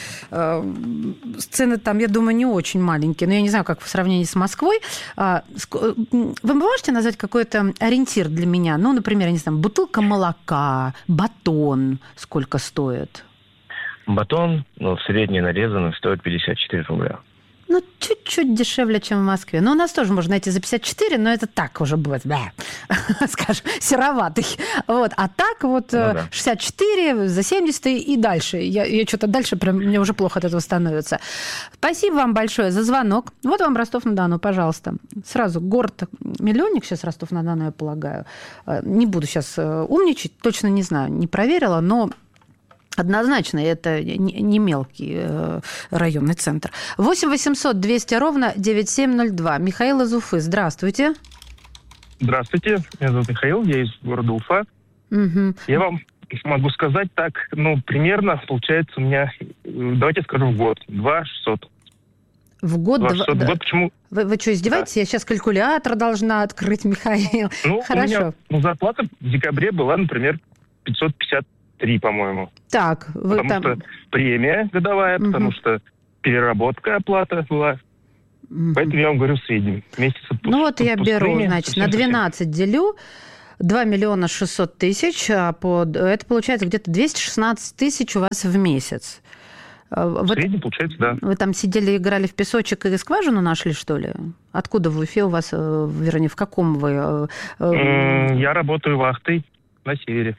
цены там, я думаю, не очень маленькие, но я не знаю, как в сравнении с Москвой. Вы можете назвать какой-то ориентир для меня? Ну, например, я не знаю, бутылка молока, батон сколько стоит? Батон, ну, средний нарезанный, стоит пятьдесят четыре рубля. Ну, чуть-чуть дешевле, чем в Москве. Ну, у нас тоже можно найти за пятьдесят четыре, но это так уже будет, да, скажем, сероватый. Вот. А так вот ну, да. шестьдесят четыре, за семьдесят и дальше. Я, я что-то дальше, прям мне уже плохо от этого становится. Спасибо вам большое за звонок. Вот вам Ростов-на-Дону, пожалуйста. Сразу город-миллионник сейчас Ростов-на-Дону, я полагаю. Не буду сейчас умничать, точно не знаю, не проверила, но... Однозначно, это не мелкий районный центр. восемь восемьсот двести ровно девяносто семь ноль два. Михаил из Уфы, здравствуйте. Здравствуйте, меня зовут Михаил, я из города Уфа. Угу. Я вам могу сказать так, ну, примерно, получается у меня, давайте скажу, в год, два шестьсот. В год? два шестьсот, в год, почему? Вы, вы что, издеваетесь? Да. Я сейчас калькулятор должна открыть, Михаил. Ну, хорошо. У меня, ну, зарплата в декабре была, например, пятьсот пятьдесят три, по-моему. Так, вы потому там... что премия годовая, угу. потому что переработка оплата была. Угу. Поэтому я вам говорю в среднем. Месяц отпуск, ну вот я беру, премия, значит, на двенадцать делю два миллиона шестьсот тысяч, а под... это получается где-то двести шестнадцать тысяч у вас в месяц. В вы... среднем получается, да. Вы там сидели, играли в песочек и скважину нашли, что ли? Откуда в Уфе у вас, вернее, в каком вы? Я работаю вахтой на севере.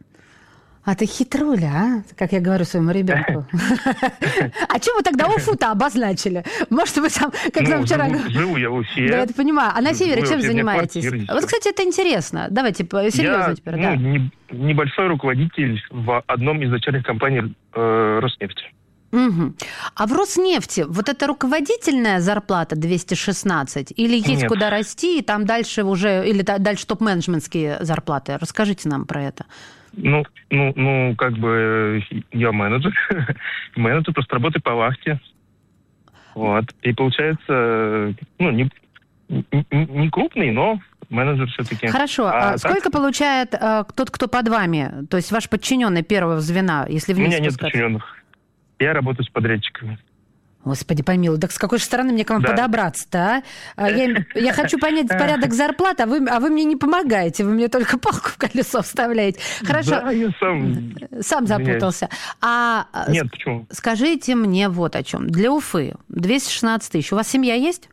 А ты хитруля, а? Как я говорю своему ребенку. А чего вы тогда Уфу-то обозначили? Может, вы там, как нам вчера... Живу я в Уфе. Да, это понимаю. А на севере чем занимаетесь? Вот, кстати, это интересно. Давайте серьезно теперь. Я небольшой руководитель в одном из дочерних компаний Роснефти. Угу. А в Роснефти вот эта руководительная зарплата двести шестнадцать или есть Нет. куда расти, и там дальше уже, или дальше топ-менеджментские зарплаты? Расскажите нам про это. Ну, ну, ну, как бы я менеджер. менеджер, просто работаю по вахте. Вот. И получается, ну, не, не, не крупный, но менеджер все-таки. Хорошо. А, а сколько так... получает а, тот, кто под вами? То есть ваш подчиненный первого звена, если вниз У меня спускаться? нет подчиненных. Я работаю с подрядчиками. Господи помилуй, так с какой же стороны мне к вам да. подобраться-то, а? Я, я хочу понять порядок зарплат, а вы, а вы мне не помогаете, вы мне только палку в колесо вставляете. Хорошо. Да, я сам... Сам запутался. А, Нет, почему? Скажите мне вот о чем. Для Уфы двести шестнадцать тысяч. У вас семья есть?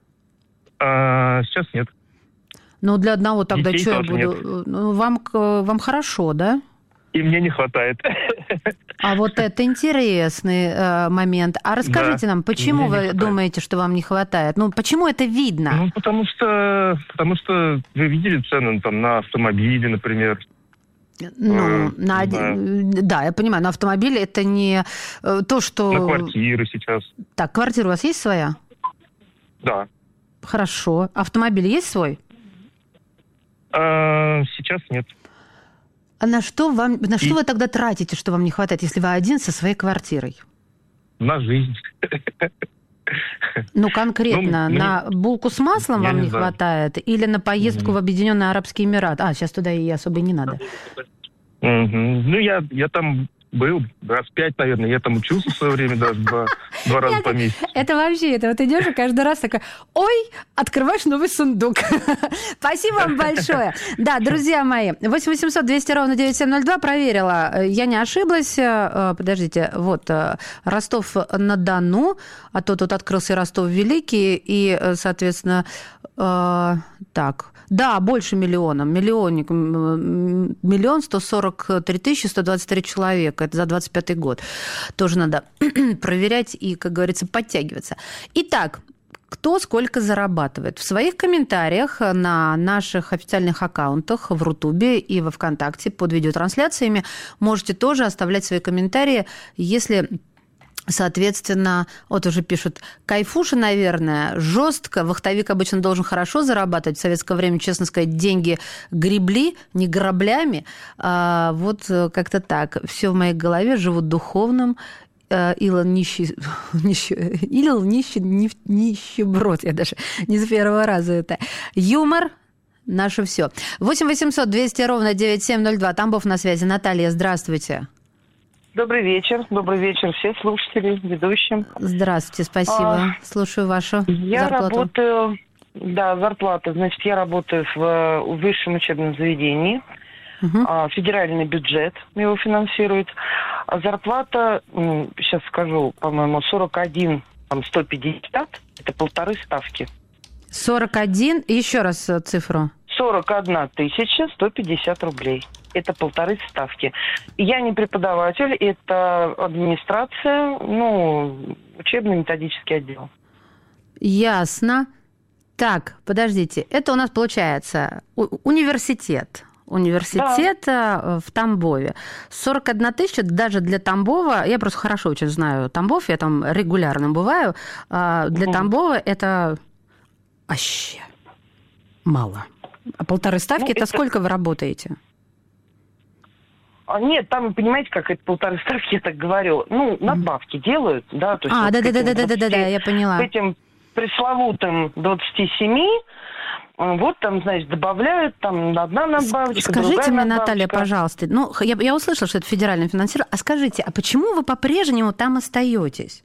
А, сейчас нет. Ну, для одного тогда Детей что я буду... Нет. Ну, вам, вам хорошо, да? И мне не хватает. А вот это интересный э, момент. А расскажите да, нам, почему вы думаете, что вам не хватает? Ну, почему это видно? Ну, потому что, потому что вы видели цены там, на автомобили, например. Ну, э, на... да. да, я понимаю, но автомобили это не то, что... На квартиры сейчас. Так, квартира у вас есть своя? Да. Хорошо. Автомобиль есть свой? А, сейчас нет. А на что вам, на что И... вы тогда тратите, что вам не хватает, если вы один со своей квартирой? На жизнь. Ну, конкретно, ну, на мне... булку с маслом Я вам не, не хватает? Или на поездку mm-hmm. в Объединенные Арабские Эмираты? А, сейчас туда и особо и не надо. Mm-hmm. Ну, я, я там был раз пять, наверное. Я там учился в свое время даже два, два раза по месяцу. Это вообще, это вот идешь и каждый раз такой, ой, открываешь новый сундук. Спасибо вам большое. Да, друзья мои, восемь восемьсот двести ровно девяносто семь ноль два проверила. Я не ошиблась. Подождите, вот Ростов-на-Дону, а то тут открылся Ростов-Великий, и, соответственно, так... Да, больше миллиона. Миллионник. Миллион сто сорок три тысячи сто двадцать три человека. Это за двадцать пятый год. Тоже надо проверять и, как говорится, подтягиваться. Итак, кто сколько зарабатывает? В своих комментариях на наших официальных аккаунтах в Рутубе и во Вконтакте под видеотрансляциями можете тоже оставлять свои комментарии, если... Соответственно, вот уже пишут, кайфуша, наверное, жестко. Вахтовик обычно должен хорошо зарабатывать. В советское время, честно сказать, деньги гребли, не граблями. А вот как-то так. Все в моей голове, живут духовным. Илон нищий, нищий, Илон нищий, нищеброд. Я даже не с первого раза это. Юмор. Наше все. восемь восемьсот двести ровно девяносто семь ноль два. Тамбов на связи. Наталья, здравствуйте. Добрый вечер. Добрый вечер всем слушателям, ведущим. Здравствуйте, спасибо. А, Слушаю вашу я зарплату. Я работаю, да, зарплата. Значит, я работаю в высшем учебном заведении. Угу. Федеральный бюджет его финансирует. А зарплата, сейчас скажу, по-моему, сорок один, там, сто пятьдесят. Это полторы ставки. сорок один, еще раз цифру. сорок одна тысяча сто пятьдесят рублей. Это полторы ставки. Я не преподаватель, это администрация, ну, учебно-методический отдел. Ясно. Так, подождите, это у нас получается университет. Университет да. в Тамбове. сорок одна тысяча даже для Тамбова, я просто хорошо очень знаю Тамбов, я там регулярно бываю, для угу. Тамбова это вообще мало. А полторы ставки, ну, это, это сколько вы работаете? Нет, там, понимаете, как это полторы ставки, я так говорю. Ну, надбавки делают, да. То есть а, вот да-да-да-да-да-да, я поняла. К этим пресловутым двадцати семи, вот там, значит, добавляют, там одна надбавочка, Скажите мне, надбавочка. Наталья, пожалуйста, ну, я, я услышала, что это федеральное финансирование, а скажите, а почему вы по-прежнему там остаетесь?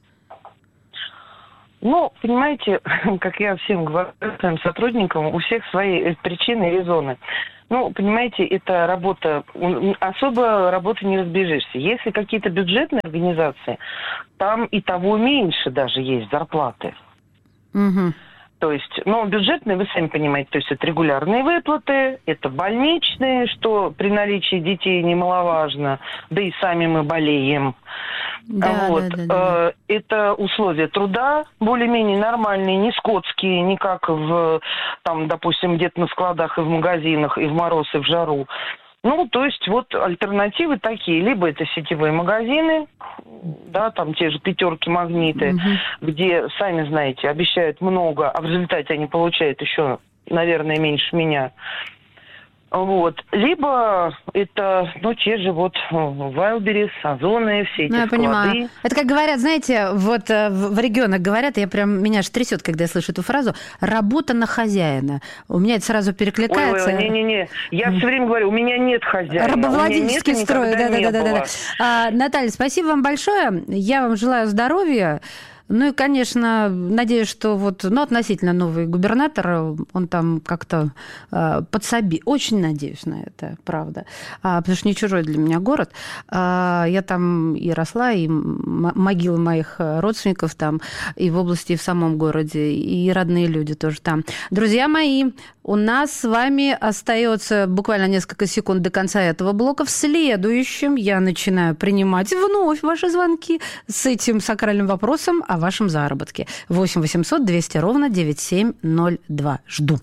Ну, понимаете, как я всем говорю, своим сотрудникам, у всех свои причины и резоны. Ну, понимаете, это работа, особо работы не разбежишься. Если какие-то бюджетные организации, там и того меньше даже есть зарплаты. Угу. То есть, ну, бюджетные, вы сами понимаете, то есть это регулярные выплаты, это больничные, что при наличии детей немаловажно, да и сами мы болеем. Да, вот. да, да, да. Это условия труда более-менее нормальные, не скотские, не как в, там, допустим, где-то на складах и в магазинах, и в мороз, и в жару. Ну, то есть вот альтернативы такие. Либо это сетевые магазины, да, там те же пятерки, магниты, угу. где, сами знаете, обещают много, а в результате они получают еще, наверное, меньше меня. Вот. Либо это, ну, те же вот Wildberries, Озоны, все эти ну, я склады. Понимаю. Это как говорят, знаете, вот в регионах говорят, я прям, меня аж трясет, когда я слышу эту фразу, работа на хозяина. У меня это сразу перекликается. Ой, ой, не-не-не, я все время говорю, у меня нет хозяина. Рабовладельческий строй, да-да-да. А, Наталья, спасибо вам большое, я вам желаю здоровья. Ну и, конечно, надеюсь, что вот, ну, относительно новый губернатор, он там как-то э, подсоби. Очень надеюсь на это, правда. А, потому что не чужой для меня город. А, я там и росла, и м- могилы моих родственников там, и в области, и в самом городе, и родные люди тоже там. Друзья мои, у нас с вами остается буквально несколько секунд до конца этого блока. В следующем я начинаю принимать вновь ваши звонки с этим сакральным вопросом о вашем заработке. восемь восемьсот двести ровно девяносто семь ноль два. Жду.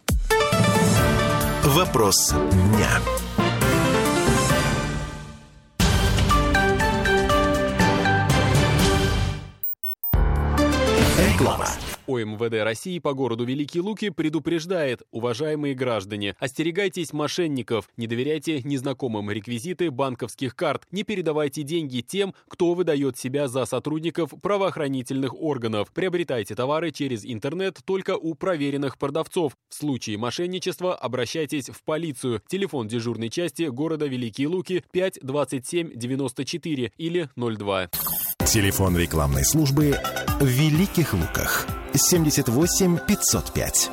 Вопрос дня. Реклама. ОМВД России по городу Великие Луки предупреждает: уважаемые граждане, остерегайтесь мошенников, не доверяйте незнакомым реквизиты банковских карт, не передавайте деньги тем, кто выдает себя за сотрудников правоохранительных органов, приобретайте товары через интернет только у проверенных продавцов. В случае мошенничества обращайтесь в полицию. Телефон дежурной части города Великие Луки пять двадцать семь девяносто четыре или ноль два. Телефон рекламной службы в Великих Луках семьдесят восемь пятьсот пять.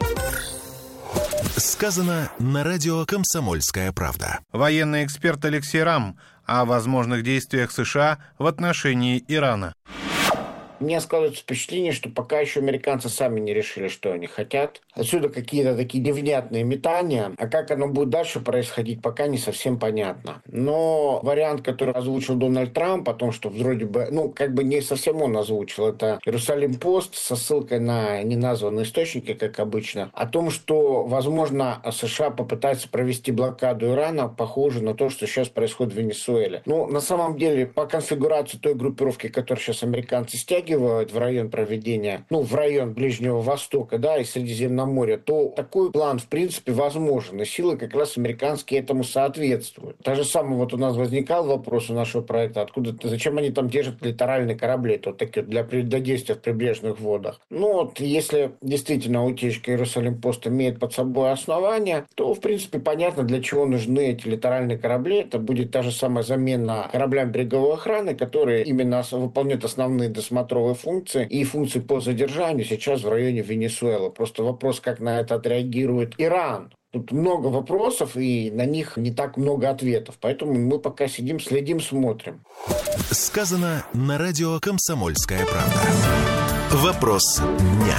Сказано на радио «Комсомольская правда». Военный эксперт Алексей Рам о возможных действиях США в отношении Ирана. У меня складывается впечатление, что пока еще американцы сами не решили, что они хотят. Отсюда какие-то такие невнятные метания. А как оно будет дальше происходить, пока не совсем понятно. Но вариант, который озвучил Дональд Трамп, о том, что вроде бы, ну, как бы не совсем он озвучил, это Иерусалим Пост со ссылкой на неназванные источники, как обычно, о том, что, возможно, США попытаются провести блокаду Ирана, похоже на то, что сейчас происходит в Венесуэле. Ну, на самом деле, по конфигурации той группировки, которую сейчас американцы стягивают в район проведения, ну, в район Ближнего Востока, да, и Средиземноморья, то такой план, в принципе, возможен. И силы как раз американские этому соответствуют. Так же самое вот у нас возникал вопрос у нашего проекта, откуда, зачем они там держат литеральные корабли, то такие для действия в прибрежных водах. Ну, вот, если действительно утечка Иерусалим-Пост имеет под собой основания, то, в принципе, понятно, для чего нужны эти литеральные корабли. Это будет та же самая замена кораблям береговой охраны, которые именно выполняют основные досмотровые функции и функции по задержанию сейчас в районе Венесуэлы. Просто вопрос, как на это отреагирует Иран. Тут много вопросов, и на них не так много ответов. Поэтому мы пока сидим, следим, смотрим. Сказано на радио «Комсомольская правда». Вопрос дня.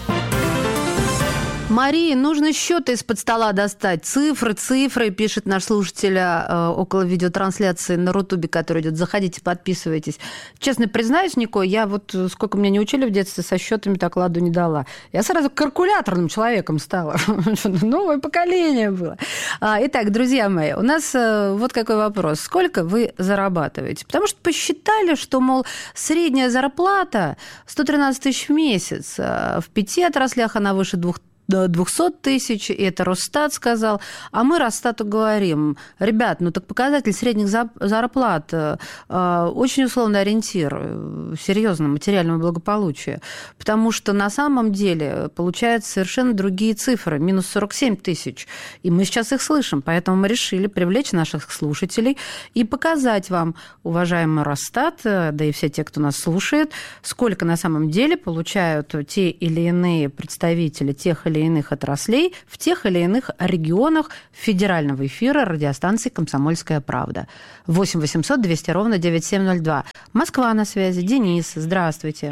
Марии, нужно счеты из-под стола достать. Цифры, цифры, пишет наш слушатель э, около видеотрансляции на Рутубе, который идет. Заходите, подписывайтесь. Честно признаюсь, Нико, я вот сколько меня не учили в детстве, со счетами так ладу не дала. Я сразу калькуляторным человеком стала. Новое поколение было. Итак, друзья мои, у нас вот какой вопрос. Сколько вы зарабатываете? Потому что посчитали, что, мол, средняя зарплата сто тринадцать тысяч в месяц. В пяти отраслях она выше двух двухсот тысяч, и это Росстат сказал. А мы Росстату говорим, ребят, ну так показатель средних зарплат очень условный ориентир, серьезно, материального благополучия. Потому что на самом деле получаются совершенно другие цифры, минус сорок семь тысяч. И мы сейчас их слышим, поэтому мы решили привлечь наших слушателей и показать вам, уважаемый Росстат, да и все те, кто нас слушает, сколько на самом деле получают те или иные представители тех или иных отраслей в тех или иных регионах федерального эфира радиостанции «Комсомольская правда». восемь восемьсот двести ровно девяносто семь ноль два. Москва на связи. Денис, здравствуйте.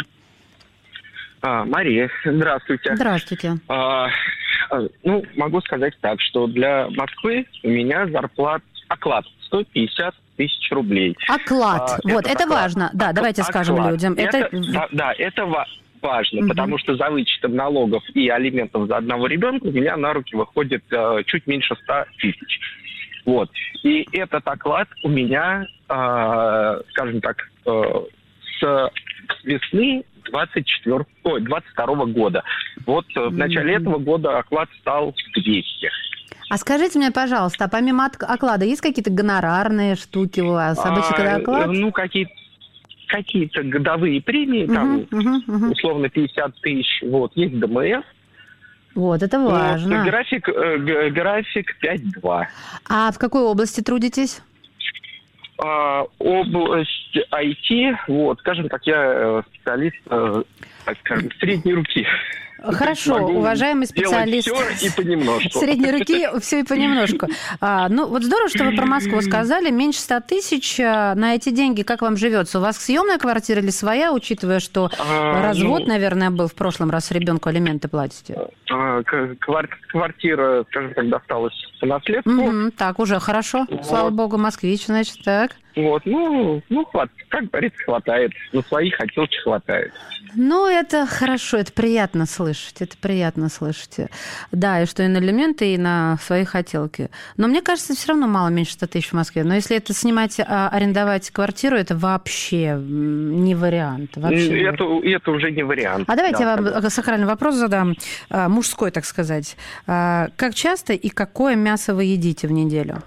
А, Мария, здравствуйте. Здравствуйте. А, ну, могу сказать так, что для Москвы у меня зарплат, оклад сто пятьдесят тысяч рублей. Оклад. А, вот, это, это важно. Да, оклад, давайте скажем оклад. людям. Это, это... Да, да, это важно. важно, угу. потому что за вычетом налогов и алиментов за одного ребенка у меня на руки выходит э, чуть меньше ста тысяч. Вот. И этот оклад у меня, э, скажем так, э, с весны двадцать четвёртого, ой, двадцать второго года. Вот э, в начале этого года оклад стал двести. А скажите мне, пожалуйста, а помимо оклада есть какие-то гонорарные штуки у вас? Обычно, когда оклад? Ну, какие-то какие-то годовые премии, uh-huh, там, uh-huh, uh-huh. условно, пятьдесят тысяч, вот, есть ДМС. Вот, это важно. Вот, график, э, график пять два. А в какой области трудитесь? А, область ай ти, вот, скажем так, я специалист, э, так скажем, средней руки. Хорошо, уважаемый специалист. Все и понемножку. Средней руки все и понемножку. А, ну, вот здорово, что вы про Москву сказали. Меньше ста тысяч на эти деньги. Как вам живется? У вас съемная квартира или своя, учитывая, что а, развод, ну, наверное, был в прошлом раз, ребенку алименты платите? А, квартира, скажем так, досталась по наследству. Угу, так, уже хорошо. Вот. Слава богу, москвич, значит, так. Вот, ну, ну, как говорится, хватает. На свои хотелки хватает. Ну, это хорошо, это приятно слышать, это приятно слышать. Да, и что и на алименты, и на свои хотелки. Но мне кажется, все равно мало, меньше ста тысяч в Москве. Но если это снимать, арендовать квартиру, это вообще не вариант. Вообще это, не... это уже не вариант. А давайте да, я вам сакральный вопрос задам, мужской, так сказать. Как часто и какое мясо вы едите в неделю?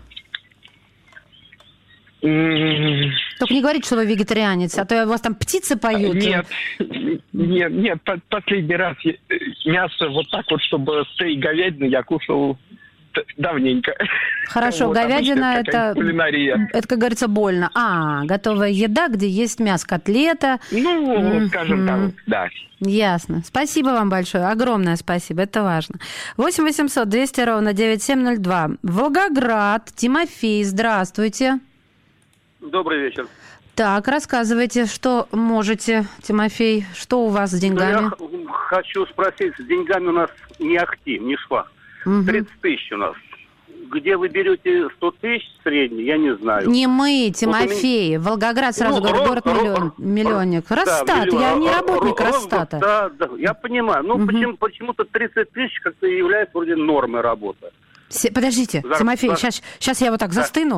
Только не говорите, что вы вегетарианец, а то у вас там птицы поют. Нет, нет, нет, последний раз мясо вот так вот, чтобы стейк говядины я кушал давненько. Хорошо, вот, говядина это, это, как говорится, больно. А, готовая еда, где есть мясо, котлета. Ну, mm-hmm. скажем так, да. Ясно. Спасибо вам большое, огромное спасибо, это важно. восемь восемьсот двести ровно девяносто семь ноль два. Волгоград, Тимофей, здравствуйте. Добрый вечер. Так, рассказывайте, что можете, Тимофей, что у вас с деньгами? Ну, я хочу спросить, с деньгами у нас не ахти, не шва. Угу. тридцать тысяч у нас. Где вы берете сто тысяч средний, я не знаю. Не мы, Тимофей. Вот Волгоград, сразу ну, говорю, город миллион, миллионник. Росстат, да, миллион. Я не работник Росстата. Да, да, я понимаю. Ну, угу. почему, почему-то тридцать тысяч как-то является вроде нормой работы. Подождите, Зар... Тимофей, да. сейчас, сейчас я вот так да. застыну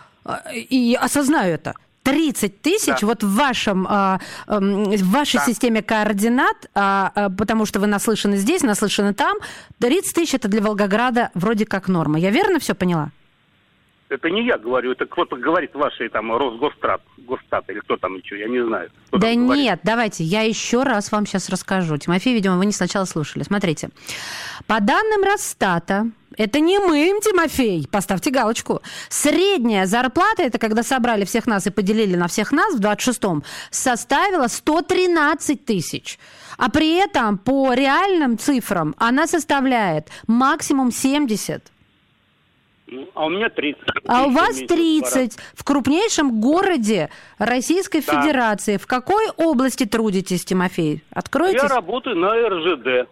и осознаю это. тридцать тысяч да. вот в, вашем, э, э, в вашей да. системе координат, э, э, потому что вы наслышаны здесь, наслышаны там, тридцать тысяч это для Волгограда вроде как норма. Я верно все поняла? Это не я говорю, это кто-то говорит вашей там Росгострат, Госстат или кто там еще, я не знаю. Да нет, давайте, я еще раз вам сейчас расскажу. Тимофей, видимо, вы не сначала слушали. Смотрите, по данным Росстата, это не мы, Тимофей, поставьте галочку. Средняя зарплата, это когда собрали всех нас и поделили на всех нас в двадцать шестом, составила сто тринадцать тысяч. А при этом по реальным цифрам она составляет максимум семьдесят. А у меня тридцать. А у вас тридцать. В крупнейшем городе Российской да. Федерации. В какой области трудитесь, Тимофей? Откройтесь. Я работаю на эр жэ дэ.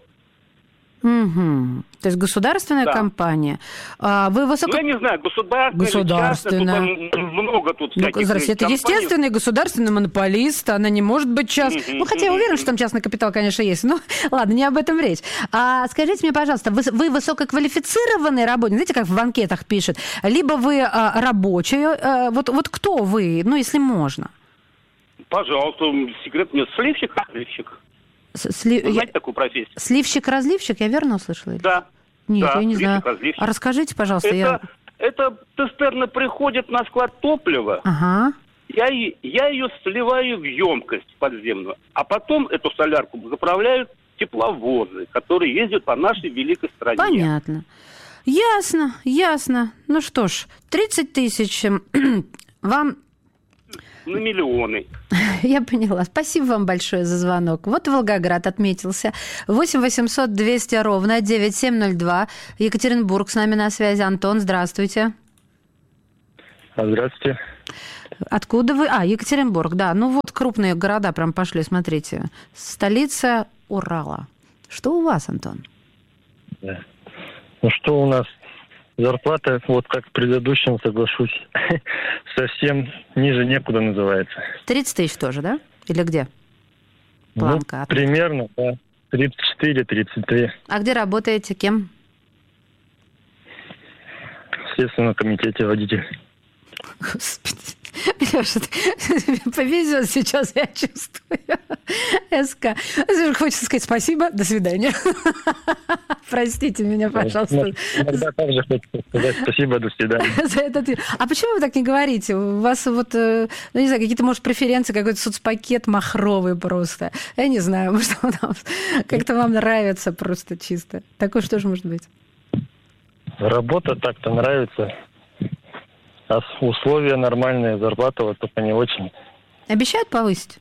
Угу. То есть государственная да. компания. А вы высоко... Ну, я не знаю, государственная, государственная. Частная, тут много тут всяких ну, здравствуйте, это естественный государственный монополист, она не может быть частной. Mm-hmm. Ну, хотя я уверена, что там частный капитал, конечно, есть. Ну, ладно, не об этом речь. А скажите мне, пожалуйста, вы, вы высококвалифицированный работник, знаете, как в анкетах пишет, либо вы а, рабочий, а, вот, вот кто вы, ну, если можно? Пожалуйста, секрет нет, сливщик, сливщик. Сли... Вы знаете такую профессию? Сливщик-разливщик, я верно услышала? Да. Нет, да, я не знаю. А расскажите, пожалуйста. Это, я... это цистерна приходит на склад топлива. Ага. Я, я ее сливаю в емкость подземную, а потом эту солярку заправляют тепловозы, которые ездят по нашей великой стране. Понятно. Ясно, ясно. Ну что ж, тридцать тысяч вам... На миллионы. Я поняла. Спасибо вам большое за звонок. Вот Волгоград отметился. восемь восемьсот двести ровно девять семь ноль два. Екатеринбург с нами на связи. Антон, здравствуйте. Здравствуйте. Откуда вы? А, Екатеринбург, да. Ну вот крупные города прям пошли, смотрите. Столица Урала. Что у вас, Антон? Да. Ну что у нас? Зарплата, вот как в предыдущем, соглашусь, совсем ниже некуда называется. тридцать тысяч тоже, да? Или где? Планка. Ну, примерно, да. тридцать четыре - тридцать три. А где работаете? Кем? В Следственном комитете водитель. Господи. Леша, повезет сейчас, я чувствую. СК. Хочется сказать спасибо, до свидания. Простите меня, пожалуйста. Иногда также хочется сказать спасибо, до свидания. За этот... А почему вы так не говорите? У вас вот, ну не знаю, какие-то, может, преференции, какой-то соцпакет махровый просто. Я не знаю, может, как-то вам нравится просто чисто. Такое что же может быть? Работа так-то нравится. А условия нормальные, зарплата вот только не очень. Обещают повысить?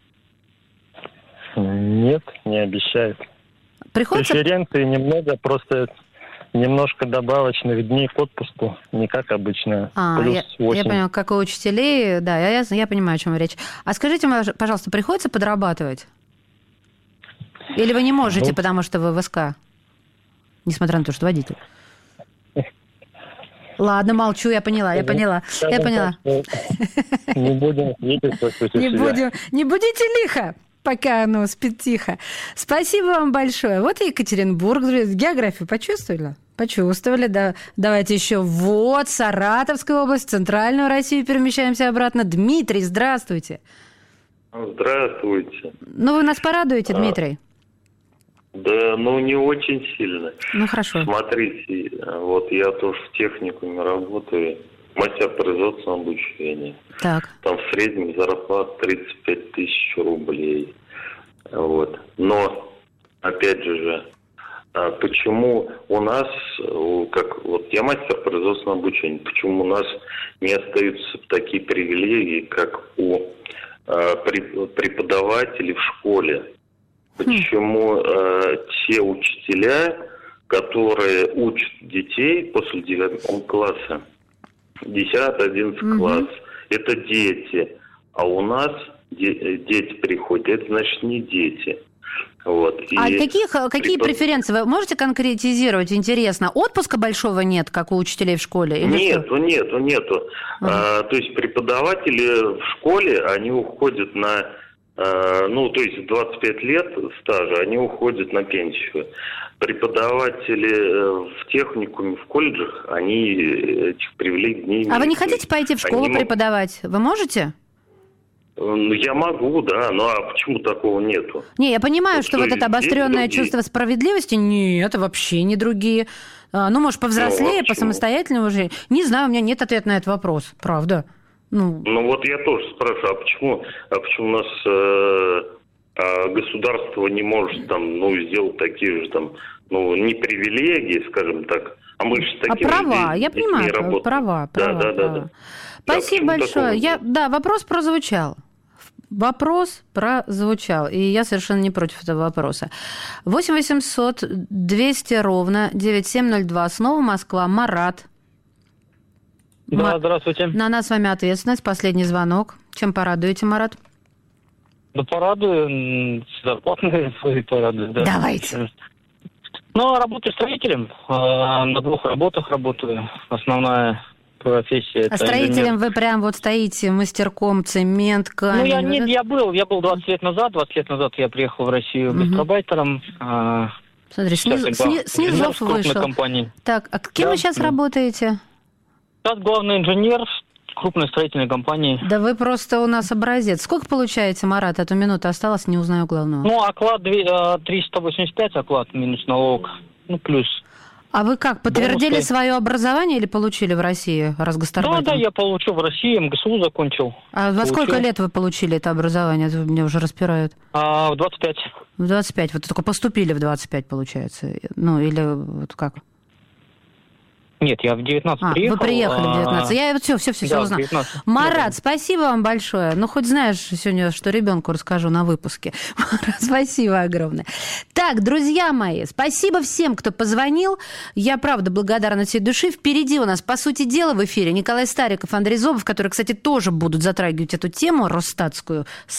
Нет, не обещают. Приходится... Преференции немного, просто немножко добавочных дней к отпуску, не как обычно. А, плюс я, восемь. я поняла, как у учителей, да, я, я понимаю, о чем речь. А скажите, пожалуйста, приходится подрабатывать? Или вы не можете, ну... потому что вы в СК? Несмотря на то, что водитель. Ладно, молчу, я поняла, я поняла, я поняла. Не будем свидетельствовать. Не будем, не будете лихо, пока оно спит тихо. Спасибо вам большое. Вот и Екатеринбург, географию почувствовали? Почувствовали, да. Давайте еще вот Саратовская область, Центральную Россию перемещаемся обратно. Дмитрий, здравствуйте. Здравствуйте. Ну, вы нас порадуете, Дмитрий. Да, ну не очень сильно. Ну хорошо. Смотрите, вот я тоже в техникуме работаю, мастер производственного обучения. Так. Там в среднем зарплата тридцать пять тысяч рублей. Вот. Но, опять же, почему у нас, как вот я мастер производственного обучения, почему у нас не остаются такие привилегии, как у преподавателей в школе? Почему э, те учителя, которые учат детей после девятого класса, десятый одиннадцатый mm-hmm. класс, это дети, а у нас де- дети приходят, это значит не дети. Вот. И а каких, какие препод... преференции? Вы можете конкретизировать? Интересно. Отпуска большого нет, как у учителей в школе? Или нету, что? нету, нету. Uh-huh. А, то есть преподаватели в школе, они уходят на... Ну, то есть двадцать пять лет стажа, они уходят на пенсию. Преподаватели в техникуме, в колледжах, они этих привилегий не имеют. А вы не хотите пойти в школу они преподавать? Вы можете? Ну, я могу, да, но а почему такого нету? Не, я понимаю, вот что вот это обостренное чувство справедливости, нет, вообще не другие. Ну, может, повзрослее, ну, а посамостоятельнее уже. Не знаю, у меня нет ответа на этот вопрос, правда. Ну, ну вот я тоже спрашиваю, а почему, а почему у нас э, а государство не может там, ну, сделать такие же там, ну, не привилегии, скажем так, а мы же с такими а права, детьми, я понимаю, работаем. права, права, да, да, права. Да, да. Спасибо да, большое. Я, да, вопрос прозвучал. Вопрос прозвучал, и я совершенно не против этого вопроса. восемь восемьсот двести ровно девять семь ноль два. Снова Москва. Марат. Да, здравствуйте. На нас с вами ответственность. Последний звонок. Чем порадуете, Марат? Да порадую. Зарплатные свои порадую. Да. Давайте. Ну, работаю строителем. На двух работах работаю. Основная профессия. А строителем вы прям вот стоите мастерком, цемент, камень? Ну, я, нет, я был. Я был двадцать лет назад. двадцать лет назад я приехал в Россию угу. гастарбайтером. Смотри, снизу, сни, снизу вышел. Компании. Так, а кем да, вы сейчас да. работаете? Сейчас главный инженер крупной строительной компании. Да вы просто у нас образец. Сколько получаете, Марат? Эту минуту осталось, не узнаю главного. Ну, оклад триста восемьдесят пять, оклад минус налог, ну, плюс. А вы как, подтвердили Бонусы. свое образование или получили в России, раз гастарбайтом? Да, да, я получил в России, эм гэ эс у закончил. А во Получил. сколько лет вы получили это образование? Это меня уже распирают. А, в двадцать пять. В двадцать пять. Вот только поступили в двадцать пять, получается. Ну, или вот как? Нет, я в девятнадцать а, приехал. Вы приехали в девятнадцать. Я вот все, все, все, да, все узнала. Марат, спасибо вам большое. Ну, хоть знаешь сегодня, что ребенку расскажу на выпуске. Марат, спасибо огромное. Так, друзья мои, спасибо всем, кто позвонил. Я, правда, благодарна от всей души. Впереди у нас, по сути дела, в эфире Николай Стариков, Андрей Зобов, которые, кстати, тоже будут затрагивать эту тему росстатскую с